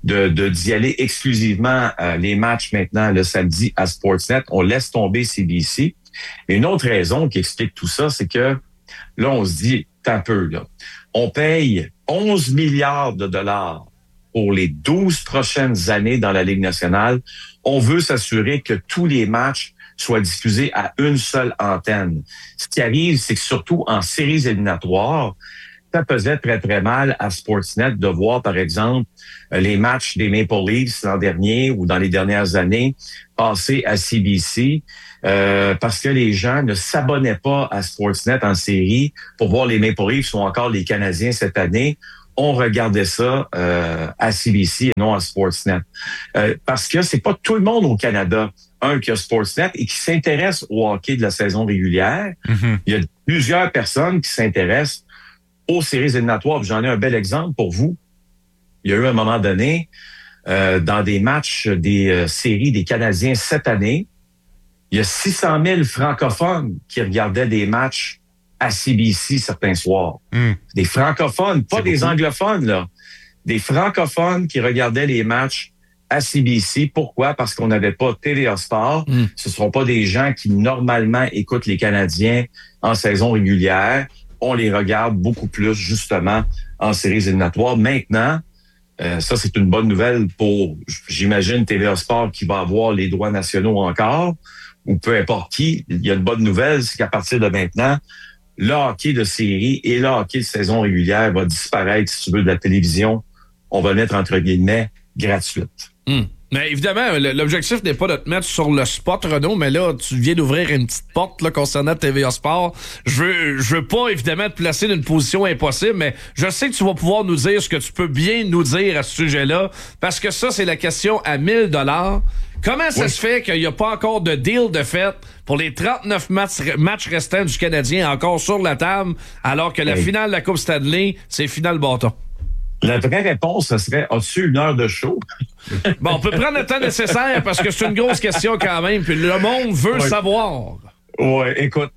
d'y aller exclusivement les matchs maintenant le samedi à Sportsnet. On laisse tomber CBC. Mais une autre raison qui explique tout ça, c'est que là, on se dit, t'as un peu, là. On paye 11 milliards de dollars pour les 12 prochaines années dans la Ligue nationale. On veut s'assurer que tous les matchs soient diffusés à une seule antenne. Ce qui arrive, c'est que surtout en séries éliminatoires, ça pesait très, très mal à Sportsnet de voir, par exemple, les matchs des Maple Leafs l'an dernier ou dans les dernières années passer à CBC parce que les gens ne s'abonnaient pas à Sportsnet en série pour voir les Maple Leafs ou encore les Canadiens cette année. On regardait ça à CBC et non à Sportsnet. Parce que c'est pas tout le monde au Canada, qui a Sportsnet et qui s'intéresse au hockey de la saison régulière. Il y a plusieurs personnes qui s'intéressent aux séries éliminatoires. J'en ai un bel exemple pour vous. Il y a eu un moment donné, dans des matchs des séries des Canadiens cette année, il y a 600 000 francophones qui regardaient des matchs à CBC certains soirs. Des francophones, pas des anglophones, là. Des francophones qui regardaient les matchs à CBC. Pourquoi? Parce qu'on n'avait pas TVA Sport. Ce ne sont pas des gens qui normalement écoutent les Canadiens en saison régulière. On les regarde beaucoup plus, justement, en séries éliminatoires. Maintenant, ça, c'est une bonne nouvelle pour, j'imagine, TVA Sport qui va avoir les droits nationaux encore, ou peu importe qui. Il y a une bonne nouvelle, c'est qu'à partir de maintenant, le hockey de série et le hockey de saison régulière va disparaître, si tu veux, de la télévision. On va le mettre, entre guillemets, gratuite. Mais évidemment, l'objectif n'est pas de te mettre sur le spot, Renaud, mais là, tu viens d'ouvrir une petite porte là, concernant TVA Sport. Je veux pas, évidemment, te placer dans une position impossible, mais je sais que tu vas pouvoir nous dire ce que tu peux bien nous dire à ce sujet-là, parce que ça, c'est la question à 1 000 $. Comment ça se fait qu'il n'y a pas encore de deal de fait pour les 39 matchs restants du Canadien encore sur la table, alors que la finale de la Coupe Stanley, c'est finale bâton? La vraie réponse, ce serait, as-tu une heure de show? Bon, on peut prendre le temps nécessaire parce que c'est une grosse question quand même, puis le monde veut savoir. Oui, écoute,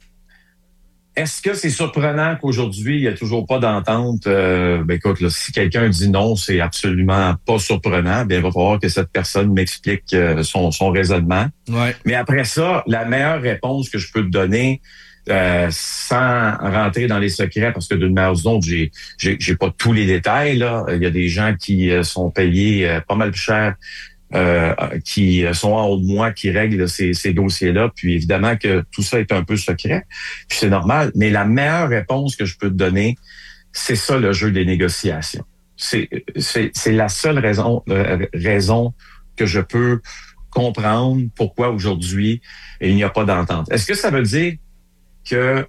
est-ce que c'est surprenant qu'aujourd'hui, il n'y a toujours pas d'entente? Écoute, là, si quelqu'un dit non, c'est absolument pas surprenant. Bien, il va falloir que cette personne m'explique son raisonnement. Ouais. Mais après ça, la meilleure réponse que je peux te donner, sans rentrer dans les secrets, parce que d'une manière ou d'une autre, j'ai pas tous les détails, là. Il y a des gens qui sont payés pas mal plus cher, qui sont en haut de moi, qui règlent ces dossiers-là. Puis évidemment que tout ça est un peu secret. Puis c'est normal. Mais la meilleure réponse que je peux te donner, c'est ça le jeu des négociations. C'est la seule raison que je peux comprendre pourquoi aujourd'hui il n'y a pas d'entente. Est-ce que ça veut dire que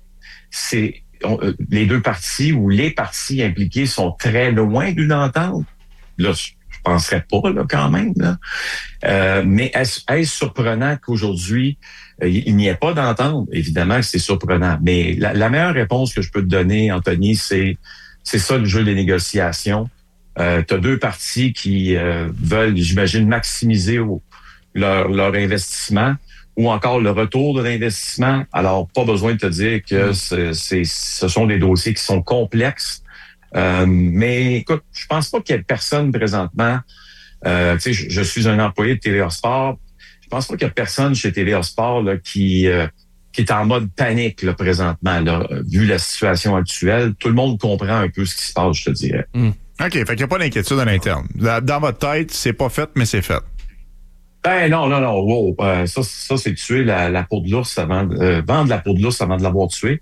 les deux parties ou les parties impliquées sont très loin d'une entente? Là, je penserais pas, là, quand même, là. Mais est-ce surprenant qu'aujourd'hui, il n'y ait pas d'entente? Évidemment que c'est surprenant. Mais la meilleure réponse que je peux te donner, Anthony, c'est ça le jeu des négociations. T'as deux parties qui veulent, j'imagine, maximiser leur investissement ou encore le retour de l'investissement. Alors, pas besoin de te dire que ce sont des dossiers qui sont complexes. Mais écoute, je pense pas qu'il y ait personne présentement. Tu sais, je suis un employé de TVA Sport. Je pense pas qu'il y a personne chez TVA Sport là, qui est en mode panique là, présentement. Là, vu la situation actuelle, tout le monde comprend un peu ce qui se passe, je te dirais. OK, fait qu'il n'y a pas d'inquiétude à l'interne. Dans votre tête, c'est pas fait, mais c'est fait. Ben non. Wow. Ça c'est tuer la peau de l'ours avant vendre la peau de l'ours avant de l'avoir tué.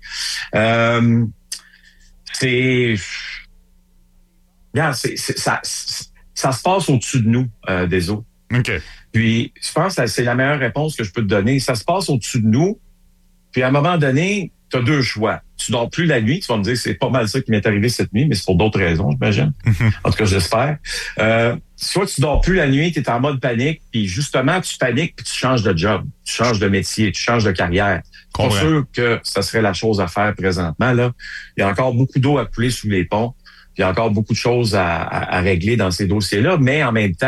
Regarde, ça se passe au-dessus de nous, des eaux. OK. Puis, je pense que c'est la meilleure réponse que je peux te donner. Ça se passe au-dessus de nous. Puis, à un moment donné, tu as deux choix. Tu dors plus la nuit. Tu vas me dire, c'est pas mal ça qui m'est arrivé cette nuit, mais c'est pour d'autres raisons, j'imagine. En tout cas, j'espère. Soit tu dors plus la nuit, tu es en mode panique, puis justement, tu paniques, puis tu changes de job, tu changes de métier, tu changes de carrière. Je suis pas sûr que ça serait la chose à faire présentement. Là, il y a encore beaucoup d'eau à couler sous les ponts. Il y a encore beaucoup de choses à régler dans ces dossiers-là, mais en même temps,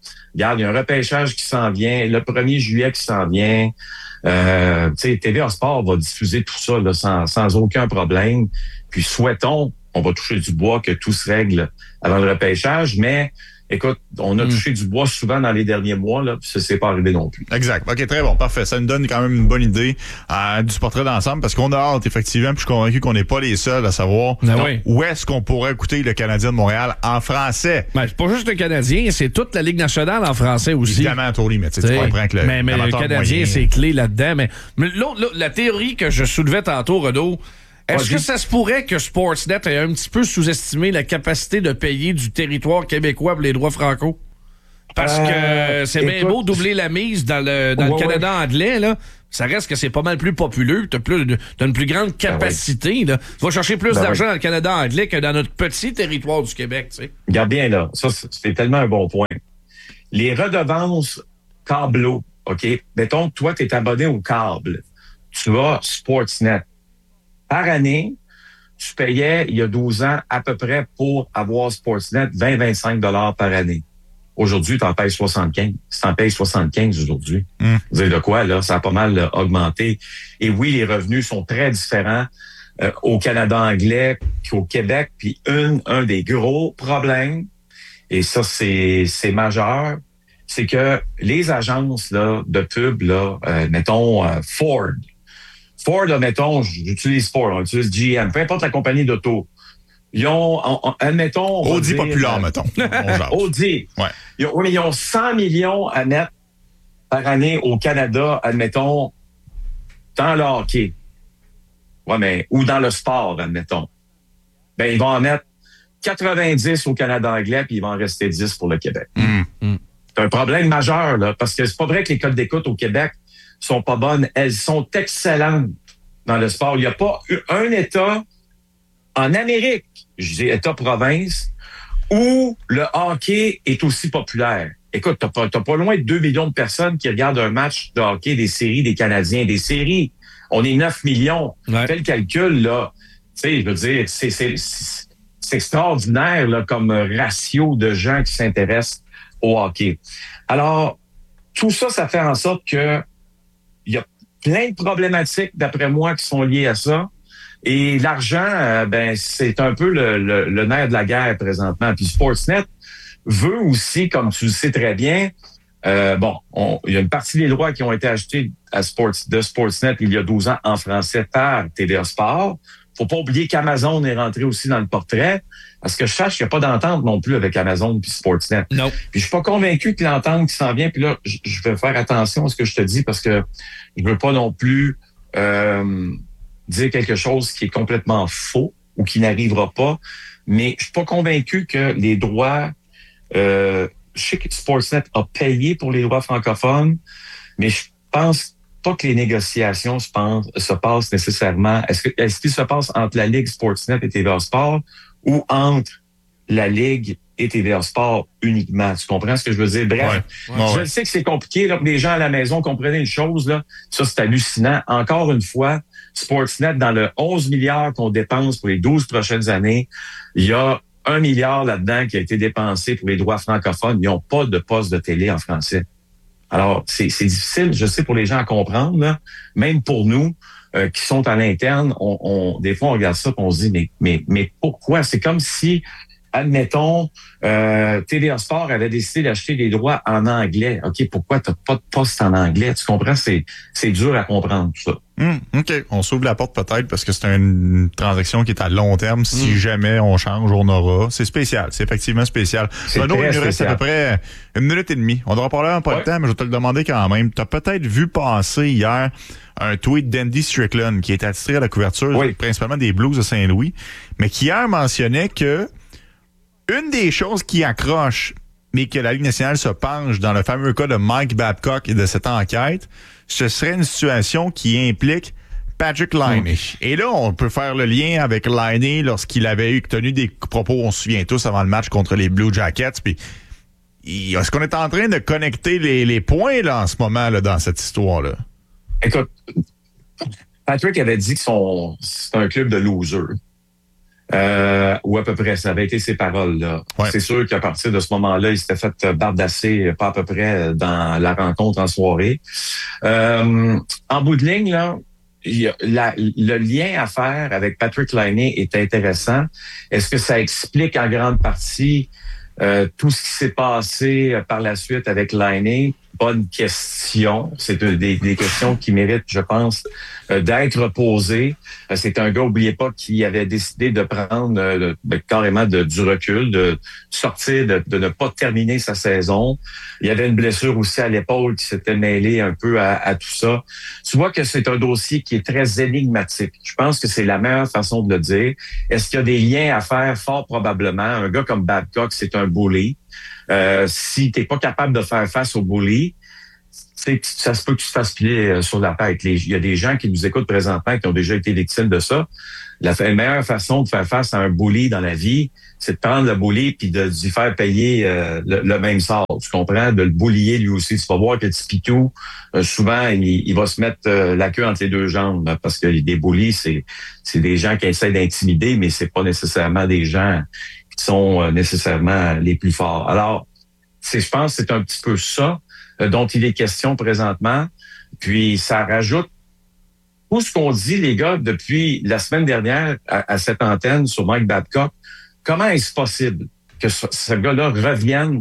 regarde, il y a un repêchage qui s'en vient, le 1er juillet qui s'en vient. Tu sais, TVA Sport va diffuser tout ça là, sans aucun problème. Puis souhaitons, on va toucher du bois, que tout se règle avant le repêchage, mais écoute, on a touché du bois souvent dans les derniers mois, là, puis ça s'est pas arrivé non plus. Exact. OK, très bon, parfait. Ça nous donne quand même une bonne idée du portrait d'ensemble, parce qu'on a hâte, effectivement, puis je suis convaincu qu'on n'est pas les seuls à savoir où est-ce qu'on pourrait écouter le Canadien de Montréal en français. Ben, c'est pas juste le Canadien, c'est toute la Ligue nationale en français aussi. Évidemment, Tori, mais tu comprends que mais le Canadien, c'est clé là-dedans. Mais l'autre, la théorie que je soulevais tantôt, Renaud, est-ce que ça se pourrait que Sportsnet ait un petit peu sous-estimé la capacité de payer du territoire québécois pour les droits franco? Parce que c'est bien beau doubler la mise dans le Canada anglais, là. Ça reste que c'est pas mal plus populeux. T'as une plus grande capacité. Là. Tu vas chercher plus d'argent dans le Canada anglais que dans notre petit territoire du Québec. Tu sais. Regarde bien, là. Ça, c'est tellement un bon point. Les redevances câbleaux, OK? Mettons que toi, tu es abonné au câble. Tu as Sportsnet. Par année, tu payais, il y a 12 ans, à peu près pour avoir Sportsnet, 20-25 $ par année. Aujourd'hui, tu en payes 75. Tu en payes 75 aujourd'hui. Vous savez de quoi, là? Ça a pas mal augmenté. Et oui, les revenus sont très différents au Canada anglais qu'au Québec. Puis un des gros problèmes, et ça, c'est majeur, c'est que les agences là, de pub, là, mettons Ford, mettons, j'utilise Ford, on utilise GM, peu importe la compagnie d'auto. Ils ont, admettons... Audi populaire, mettons. Audi. Ouais. Ils ont 100 millions à mettre par année au Canada, admettons, dans le hockey. Ouais, mais, ou dans le sport, admettons. Ben, ils vont en mettre 90 au Canada anglais, puis il va en rester 10 pour le Québec. C'est un problème majeur, là, parce que c'est pas vrai que les codes d'écoute au Québec sont pas bonnes. Elles sont excellentes dans le sport. Il n'y a pas un État en Amérique, je dis État-province, où le hockey est aussi populaire. Écoute, t'as pas loin de 2 millions de personnes qui regardent un match de hockey, des séries des Canadiens, des séries. On est 9 millions. Fais le calcul, là. Tu sais, je veux dire, c'est extraordinaire, là, comme ratio de gens qui s'intéressent au hockey. Alors, tout ça, ça fait en sorte que il y a plein de problématiques, d'après moi, qui sont liées à ça. Et l'argent, ben, c'est un peu le nerf de la guerre présentement. Puis Sportsnet veut aussi, comme tu le sais très bien, il y a une partie des droits qui ont été achetés de Sportsnet il y a 12 ans en français par TVA Sport. Faut pas oublier qu'Amazon est rentré aussi dans le portrait, parce que je sache qu'il n'y a pas d'entente non plus avec Amazon puis Sportsnet. Non. Puis je suis pas convaincu que l'entente qui s'en vient, puis là, je vais faire attention à ce que je te dis, parce que je veux pas non plus dire quelque chose qui est complètement faux ou qui n'arrivera pas, mais je suis pas convaincu que les droits... je sais que Sportsnet a payé pour les droits francophones, mais je pense pas que les négociations se passent nécessairement. Est-ce qu'il se passe entre la Ligue Sportsnet et TVA Sport ou entre la Ligue et TVA Sport uniquement? Tu comprends ce que je veux dire? Bref, je sais que c'est compliqué, là, que les gens à la maison comprennent une chose, là. Ça, c'est hallucinant. Encore une fois, Sportsnet, dans le 11 milliards qu'on dépense pour les 12 prochaines années, il y a 1 milliard là-dedans qui a été dépensé pour les droits francophones. Ils n'ont pas de poste de télé en français. Alors, c'est difficile, je sais, pour les gens à comprendre, là. Même pour nous qui sont à l'interne, des fois, on regarde ça et on se dit, mais pourquoi? C'est comme si, admettons, TVA Sport avait décidé d'acheter des droits en anglais. OK, pourquoi tu n'as pas de poste en anglais? Tu comprends? C'est dur à comprendre, tout ça. OK. On s'ouvre la porte peut-être parce que c'est une transaction qui est à long terme. Si jamais on change, on aura. C'est spécial. C'est effectivement spécial. Renaud, il nous reste à peu près 1 minute et demie. On n'aura probablement pas le temps, mais je vais te le demander quand même. Tu as peut-être vu passer hier un tweet d'Andy Strickland qui est attitré à la couverture principalement des Blues de Saint-Louis, mais qui hier mentionnait que une des choses qui accroche, mais que la Ligue nationale se penche dans le fameux cas de Mike Babcock et de cette enquête, ce serait une situation qui implique Patrick Laine. Et là, on peut faire le lien avec Laine lorsqu'il avait tenu des propos, on se souvient tous, avant le match contre les Blue Jackets. Puis, est-ce qu'on est en train de connecter les points là en ce moment là dans cette histoire-là? Écoute, Patrick avait dit que c'est un club de losers. Ou à peu près, ça avait été ses paroles. Là. Ouais. C'est sûr qu'à partir de ce moment-là, il s'était fait bardasser, pas à peu près, dans la rencontre en soirée. En bout de ligne, là, le lien à faire avec Patrik Laine est intéressant. Est-ce que ça explique en grande partie tout ce qui s'est passé par la suite avec Laine? Bonne question. C'est des questions qui méritent, je pense, d'être posées. C'est un gars, oubliez pas, qui avait décidé de prendre carrément du recul, de sortir, de ne pas terminer sa saison. Il y avait une blessure aussi à l'épaule qui s'était mêlée un peu à tout ça. Tu vois que c'est un dossier qui est très énigmatique. Je pense que c'est la meilleure façon de le dire. Est-ce qu'il y a des liens à faire? Fort probablement. Un gars comme Babcock, c'est un bully. Si t'es pas capable de faire face au bully, ça se peut que tu te fasses piler sur la tête. Il y a des gens qui nous écoutent présentement qui ont déjà été victimes de ça. La meilleure façon de faire face à un bully dans la vie, c'est de prendre le bully puis de lui faire payer le même sort. Tu comprends? De le bullier lui aussi. Tu vas voir que Tipitou, souvent, il va se mettre la queue entre les deux jambes parce que des bullies, c'est des gens qui essaient d'intimider, mais c'est pas nécessairement des gens qui sont nécessairement les plus forts. Alors, je pense que c'est un petit peu ça dont il est question présentement. Puis ça rajoute tout ce qu'on dit, les gars, depuis la semaine dernière à cette antenne sur Mike Babcock. Comment est-ce possible que ce gars-là revienne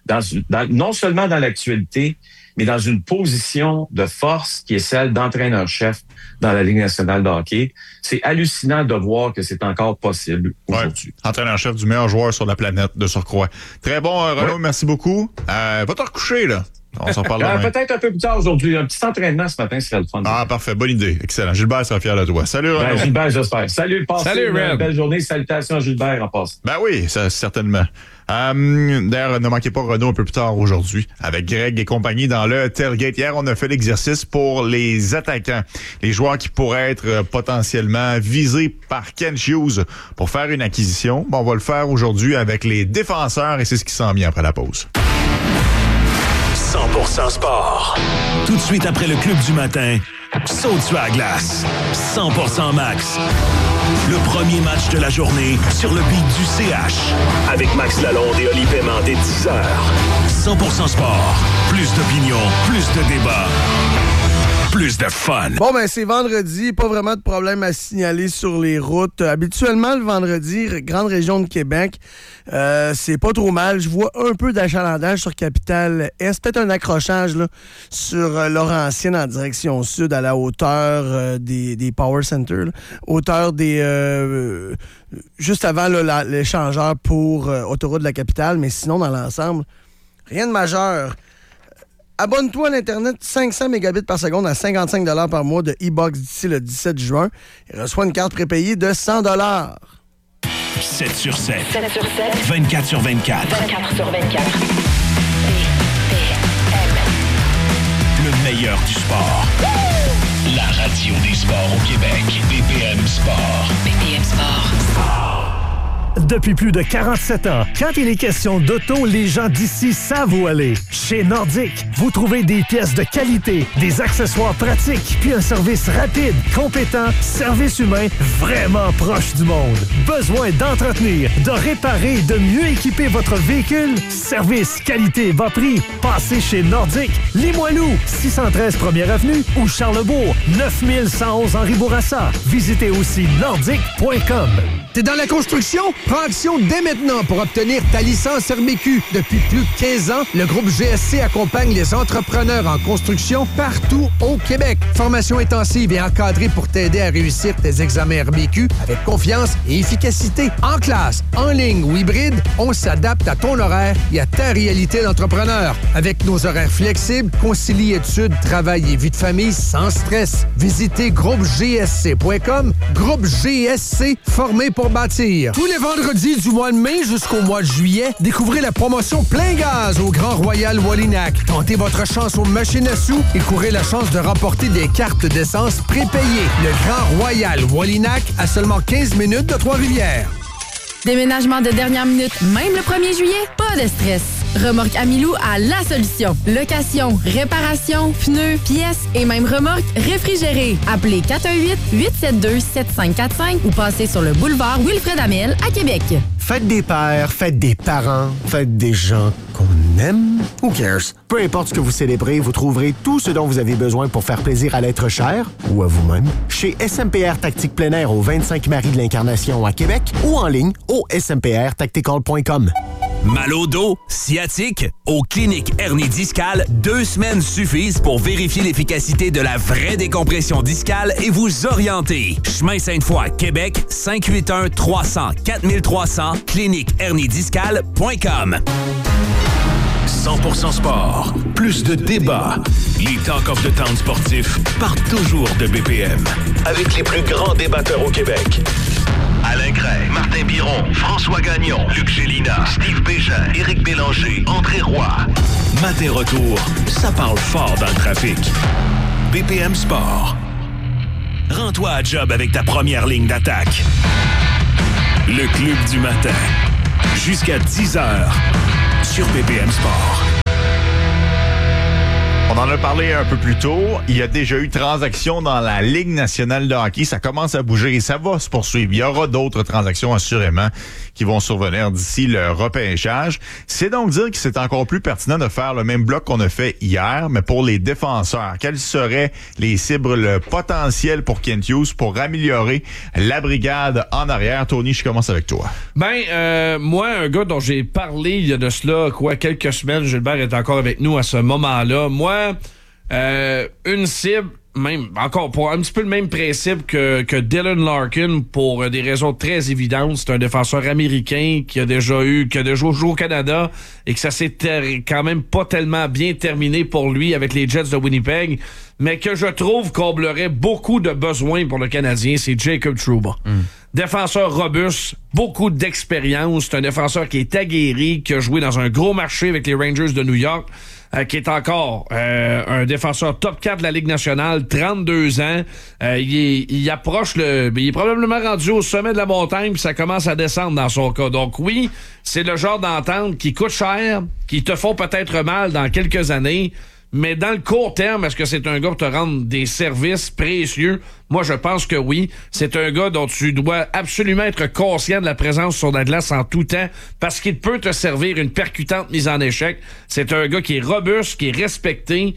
non seulement dans l'actualité, mais dans une position de force qui est celle d'entraîneur-chef dans la Ligue nationale de hockey? C'est hallucinant de voir que c'est encore possible aujourd'hui. Ouais. Entraîneur-chef du meilleur joueur sur la planète, de surcroît. Très bon, Renaud, merci beaucoup. Va te recoucher, là. On s'en parle demain. Peut-être un peu plus tard aujourd'hui. Un petit entraînement ce matin serait le fun. Ah, parfait. Bonne idée. Excellent. Gilbert sera fier de toi. Salut, Renaud. Gilbert, j'espère. Salut, passez une belle journée. Salutations à Gilbert en passe. Ben oui, ça, certainement. D'ailleurs, ne manquez pas Renaud un peu plus tard aujourd'hui avec Greg et compagnie dans le Tailgate. Hier, on a fait l'exercice pour les attaquants, les joueurs qui pourraient être potentiellement visés par Ken Hughes pour faire une acquisition. Bon, on va le faire aujourd'hui avec les défenseurs et c'est ce qui s'en vient après la pause. 100% sport. Tout de suite après le club du matin, saute sur la glace. 100% max. Le premier match de la journée sur le beat du CH. Avec Max Lalonde et Oli Paiement dès 10h. 100% sport. Plus d'opinion, plus de débat. Plus de fun. Bon, ben c'est vendredi, pas vraiment de problème à signaler sur les routes. Habituellement, le vendredi, grande région de Québec, c'est pas trop mal. Je vois un peu d'achalandage sur Capitale-Est, peut-être un accrochage là, sur Laurentienne en direction sud, à la hauteur des Power Center, là. Hauteur des... juste avant là, l'échangeur pour autoroute de la Capitale, mais sinon, dans l'ensemble, rien de majeur. Abonne-toi à l'Internet 500 mégabits par seconde à 55 $ par mois de e-box d'ici le 17 juin et reçois une carte prépayée de 100 $. 7 sur 7. 7 sur 7. 24 sur 24. 24 sur 24. Le meilleur du sport. La radio des sports au Québec. BPM Sport. BPM Sport. Depuis plus de 47 ans, quand il est question d'auto, les gens d'ici savent où aller. Chez Nordic, vous trouvez des pièces de qualité, des accessoires pratiques, puis un service rapide, compétent, service humain vraiment proche du monde. Besoin d'entretenir, de réparer, de mieux équiper votre véhicule? Service, qualité, bas prix. Passez chez Nordic, Limoilou, 613 1er Avenue ou Charlebourg, 9111 Henri Bourassa. Visitez aussi nordic.com. T'es dans la construction? Prends action dès maintenant pour obtenir ta licence RMQ. Depuis plus de 15 ans, le groupe GSC accompagne les entrepreneurs en construction partout au Québec. Formation intensive et encadrée pour t'aider à réussir tes examens RMQ avec confiance et efficacité. En classe, en ligne ou hybride, on s'adapte à ton horaire et à ta réalité d'entrepreneur. Avec nos horaires flexibles, concilie études, travail et vie de famille sans stress. Visitez groupegsc.com. Groupe GSC, formé pour bâtir. Tous les vendredis du mois de mai jusqu'au mois de juillet, découvrez la promotion Plein Gaz au Grand Royal Wallinac. Tentez votre chance aux machines à sous et courez la chance de remporter des cartes d'essence prépayées. Le Grand Royal Wallinac à seulement 15 minutes de Trois-Rivières. Déménagement de dernière minute, même le 1er juillet? Pas de stress. Remorque Amilou a la solution. Location, réparation, pneus, pièces et même remorque réfrigérée. Appelez 418-872-7545 ou passez sur le boulevard Wilfred Amel à Québec. Faites des pères, faites des parents, faites des gens qu'on aime. Who cares? Peu importe ce que vous célébrez, vous trouverez tout ce dont vous avez besoin pour faire plaisir à l'être cher ou à vous-même chez SMPR Tactique Plein Air au 25 Marie de l'Incarnation à Québec ou en ligne au smprtactical.com. Mal au dos, sciatique, aux cliniques hernie discale, 2 semaines suffisent pour vérifier l'efficacité de la vraie décompression discale et vous orienter. Chemin Sainte-Foy, Québec, 581-300-4300, cliniqueherniediscale.com. 100% sport, plus de débats. Les Talk of the Town sportifs partent toujours de BPM. Avec les plus grands débatteurs au Québec. Alain Gray, Martin Biron, François Gagnon, Luc Gélina, Steve Bégin, Éric Bélanger, André Roy. Matin retour, ça parle fort dans le trafic. BPM Sport. Rends-toi à job avec ta première ligne d'attaque. Le Club du matin. Jusqu'à 10h sur BPM Sport. On en a parlé un peu plus tôt. Il y a déjà eu transactions dans la Ligue nationale de hockey. Ça commence à bouger et ça va se poursuivre. Il y aura d'autres transactions assurément qui vont survenir d'ici le repêchage. C'est donc dire que c'est encore plus pertinent de faire le même bloc qu'on a fait hier, mais pour les défenseurs. Quelles seraient les cibles potentielles pour Kent Hughes pour améliorer la brigade en arrière? Tony, je commence avec toi. Moi, un gars dont j'ai parlé il y a de cela, quelques semaines, Gilbert est encore avec nous à ce moment-là. Moi, une cible, même encore pour un petit peu le même principe que Dylan Larkin pour des raisons très évidentes. C'est un défenseur américain qui a déjà joué au Canada et que ça s'est quand même pas tellement bien terminé pour lui avec les Jets de Winnipeg, mais que je trouve comblerait beaucoup de besoins pour le Canadien, c'est Jacob Trouba. Défenseur robuste, beaucoup d'expérience, c'est un défenseur qui est aguerri, qui a joué dans un gros marché avec les Rangers de New York, qui est encore un défenseur top 4 de la Ligue nationale, 32 ans. Il approche il est probablement rendu au sommet de la montagne, puis ça commence à descendre dans son cas. Donc oui, c'est le genre d'entente qui coûte cher, qui te font peut-être mal dans quelques années, mais dans le court terme, est-ce que c'est un gars pour te rendre des services précieux? Moi, je pense que oui. C'est un gars dont tu dois absolument être conscient de la présence sur la glace en tout temps parce qu'il peut te servir une percutante mise en échec. C'est un gars qui est robuste, qui est respecté.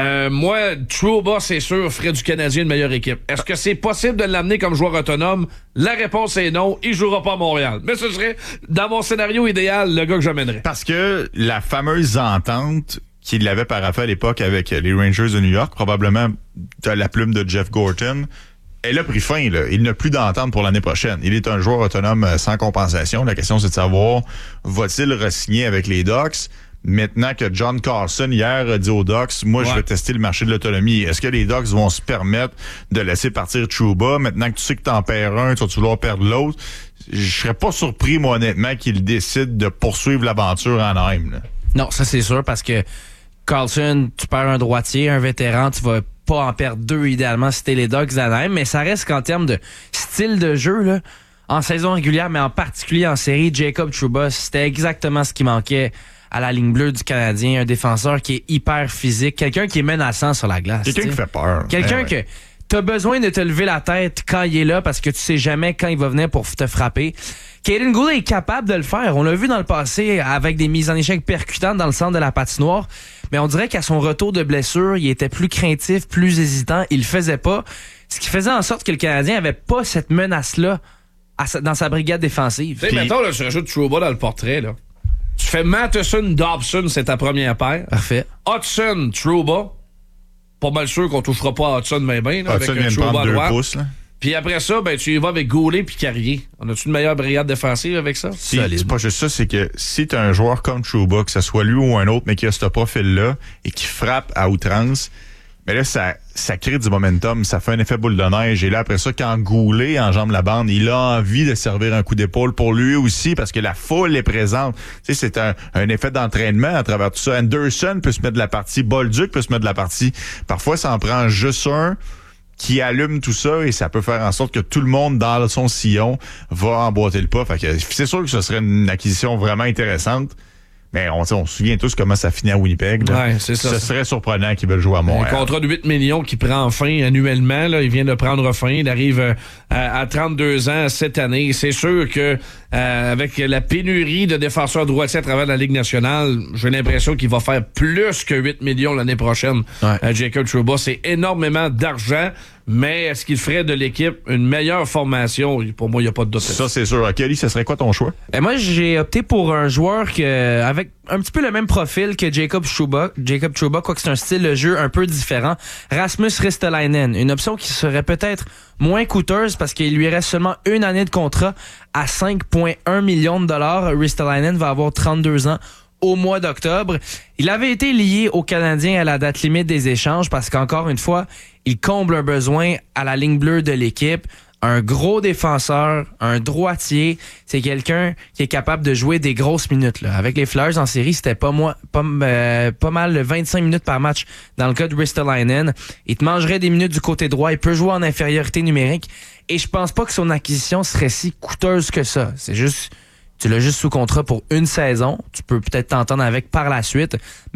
Moi, Trouba, c'est sûr, ferait du Canadien une meilleure équipe. Est-ce que c'est possible de l'amener comme joueur autonome? La réponse est non. Il jouera pas à Montréal. Mais ce serait, dans mon scénario idéal, le gars que j'amènerais. Parce que la fameuse entente qu'il avait paraffée à l'époque avec les Rangers de New York, probablement de la plume de Jeff Gorton, elle a pris fin. Là. Il n'a plus d'entente pour l'année prochaine. Il est un joueur autonome sans compensation. La question, c'est de savoir, va-t-il re-signer avec les Ducks? Maintenant que John Carlson, hier, a dit aux Ducks, moi, je vais tester le marché de l'autonomie. Est-ce que les Ducks vont se permettre de laisser partir Trouba? Maintenant que tu sais que t'en perds un, tu vas vouloir perdre l'autre. Je serais pas surpris, moi, honnêtement, qu'il décide de poursuivre l'aventure en Anaheim. Là. Non, ça, c'est sûr, parce que Carlson, tu perds un droitier, un vétéran, tu vas pas en perdre deux idéalement si t'es les Ducks d'Anaheim, mais ça reste qu'en termes de style de jeu, là, en saison régulière, mais en particulier en série, Jacob Trouba, c'était exactement ce qui manquait à la ligne bleue du Canadien, un défenseur qui est hyper physique, quelqu'un qui est menaçant sur la glace. Quelqu'un qui fait peur. Quelqu'un que t'as besoin de te lever la tête quand il est là parce que tu sais jamais quand il va venir pour te frapper. Kaden Gould est capable de le faire. On l'a vu dans le passé avec des mises en échec percutantes dans le centre de la patinoire. Mais on dirait qu'à son retour de blessure, il était plus craintif, plus hésitant. Il le faisait pas. Ce qui faisait en sorte que le Canadien avait pas cette menace-là dans sa brigade défensive. Tu sais, mettons, là, tu rajoutes Trouba dans le portrait, là. Tu fais Matheson, Dobson, c'est ta première paire. Parfait. Hudson, Trouba. Pas mal sûr qu'on touchera pas à Hudson mais bien, là, avec un Trouba à droite. Puis après ça, ben tu y vas avec Goulet puis Carrier. On a-tu une meilleure brigade défensive avec ça? C'est pas juste ça, c'est que si t'as un joueur comme Trouba, que ce soit lui ou un autre, mais qui a ce profil-là et qui frappe à outrance, mais là, ça crée du momentum, ça fait un effet boule de neige. Et là, après ça, quand Goulet enjambe la bande, il a envie de servir un coup d'épaule pour lui aussi parce que la foule est présente. Tu sais, c'est un effet d'entraînement à travers tout ça. Anderson peut se mettre de la partie, Bolduc peut se mettre de la partie. Parfois, ça en prend juste un qui allume tout ça et ça peut faire en sorte que tout le monde dans son sillon va emboîter le pas. Fait que c'est sûr que ce serait une acquisition vraiment intéressante. Mais on se souvient tous comment ça finit à Winnipeg. Là. Ouais, c'est ça. Ce serait surprenant qu'ils veulent jouer à Montréal. Un contrat de 8 millions qui prend fin annuellement. Là, il vient de prendre fin. Il arrive à 32 ans cette année. C'est sûr que avec la pénurie de défenseurs droitiers à travers la Ligue nationale, j'ai l'impression qu'il va faire plus que 8 millions l'année prochaine. Jacob Trouba, c'est énormément d'argent. Mais est-ce qu'il ferait de l'équipe une meilleure formation? Pour moi, il n'y a pas de doute. Ça, c'est sûr. Kelly, ce serait quoi ton choix? Moi, j'ai opté pour un joueur avec un petit peu le même profil que Jacob Trouba, quoique c'est un style de jeu un peu différent. Rasmus Ristolainen, une option qui serait peut-être moins coûteuse parce qu'il lui reste seulement une année de contrat à 5,1 millions de dollars. Ristolainen va avoir 32 ans au mois d'octobre. Il avait été lié aux Canadiens à la date limite des échanges parce qu'encore une fois, il comble un besoin à la ligne bleue de l'équipe. Un gros défenseur, un droitier, c'est quelqu'un qui est capable de jouer des grosses minutes. Là. Avec les Flyers en série, c'était pas mal 25 minutes par match dans le cas de Ristolainen. Il te mangerait des minutes du côté droit, il peut jouer en infériorité numérique et je pense pas que son acquisition serait si coûteuse que ça. C'est juste... Tu l'as juste sous contrat pour une saison. Tu peux peut-être t'entendre avec par la suite.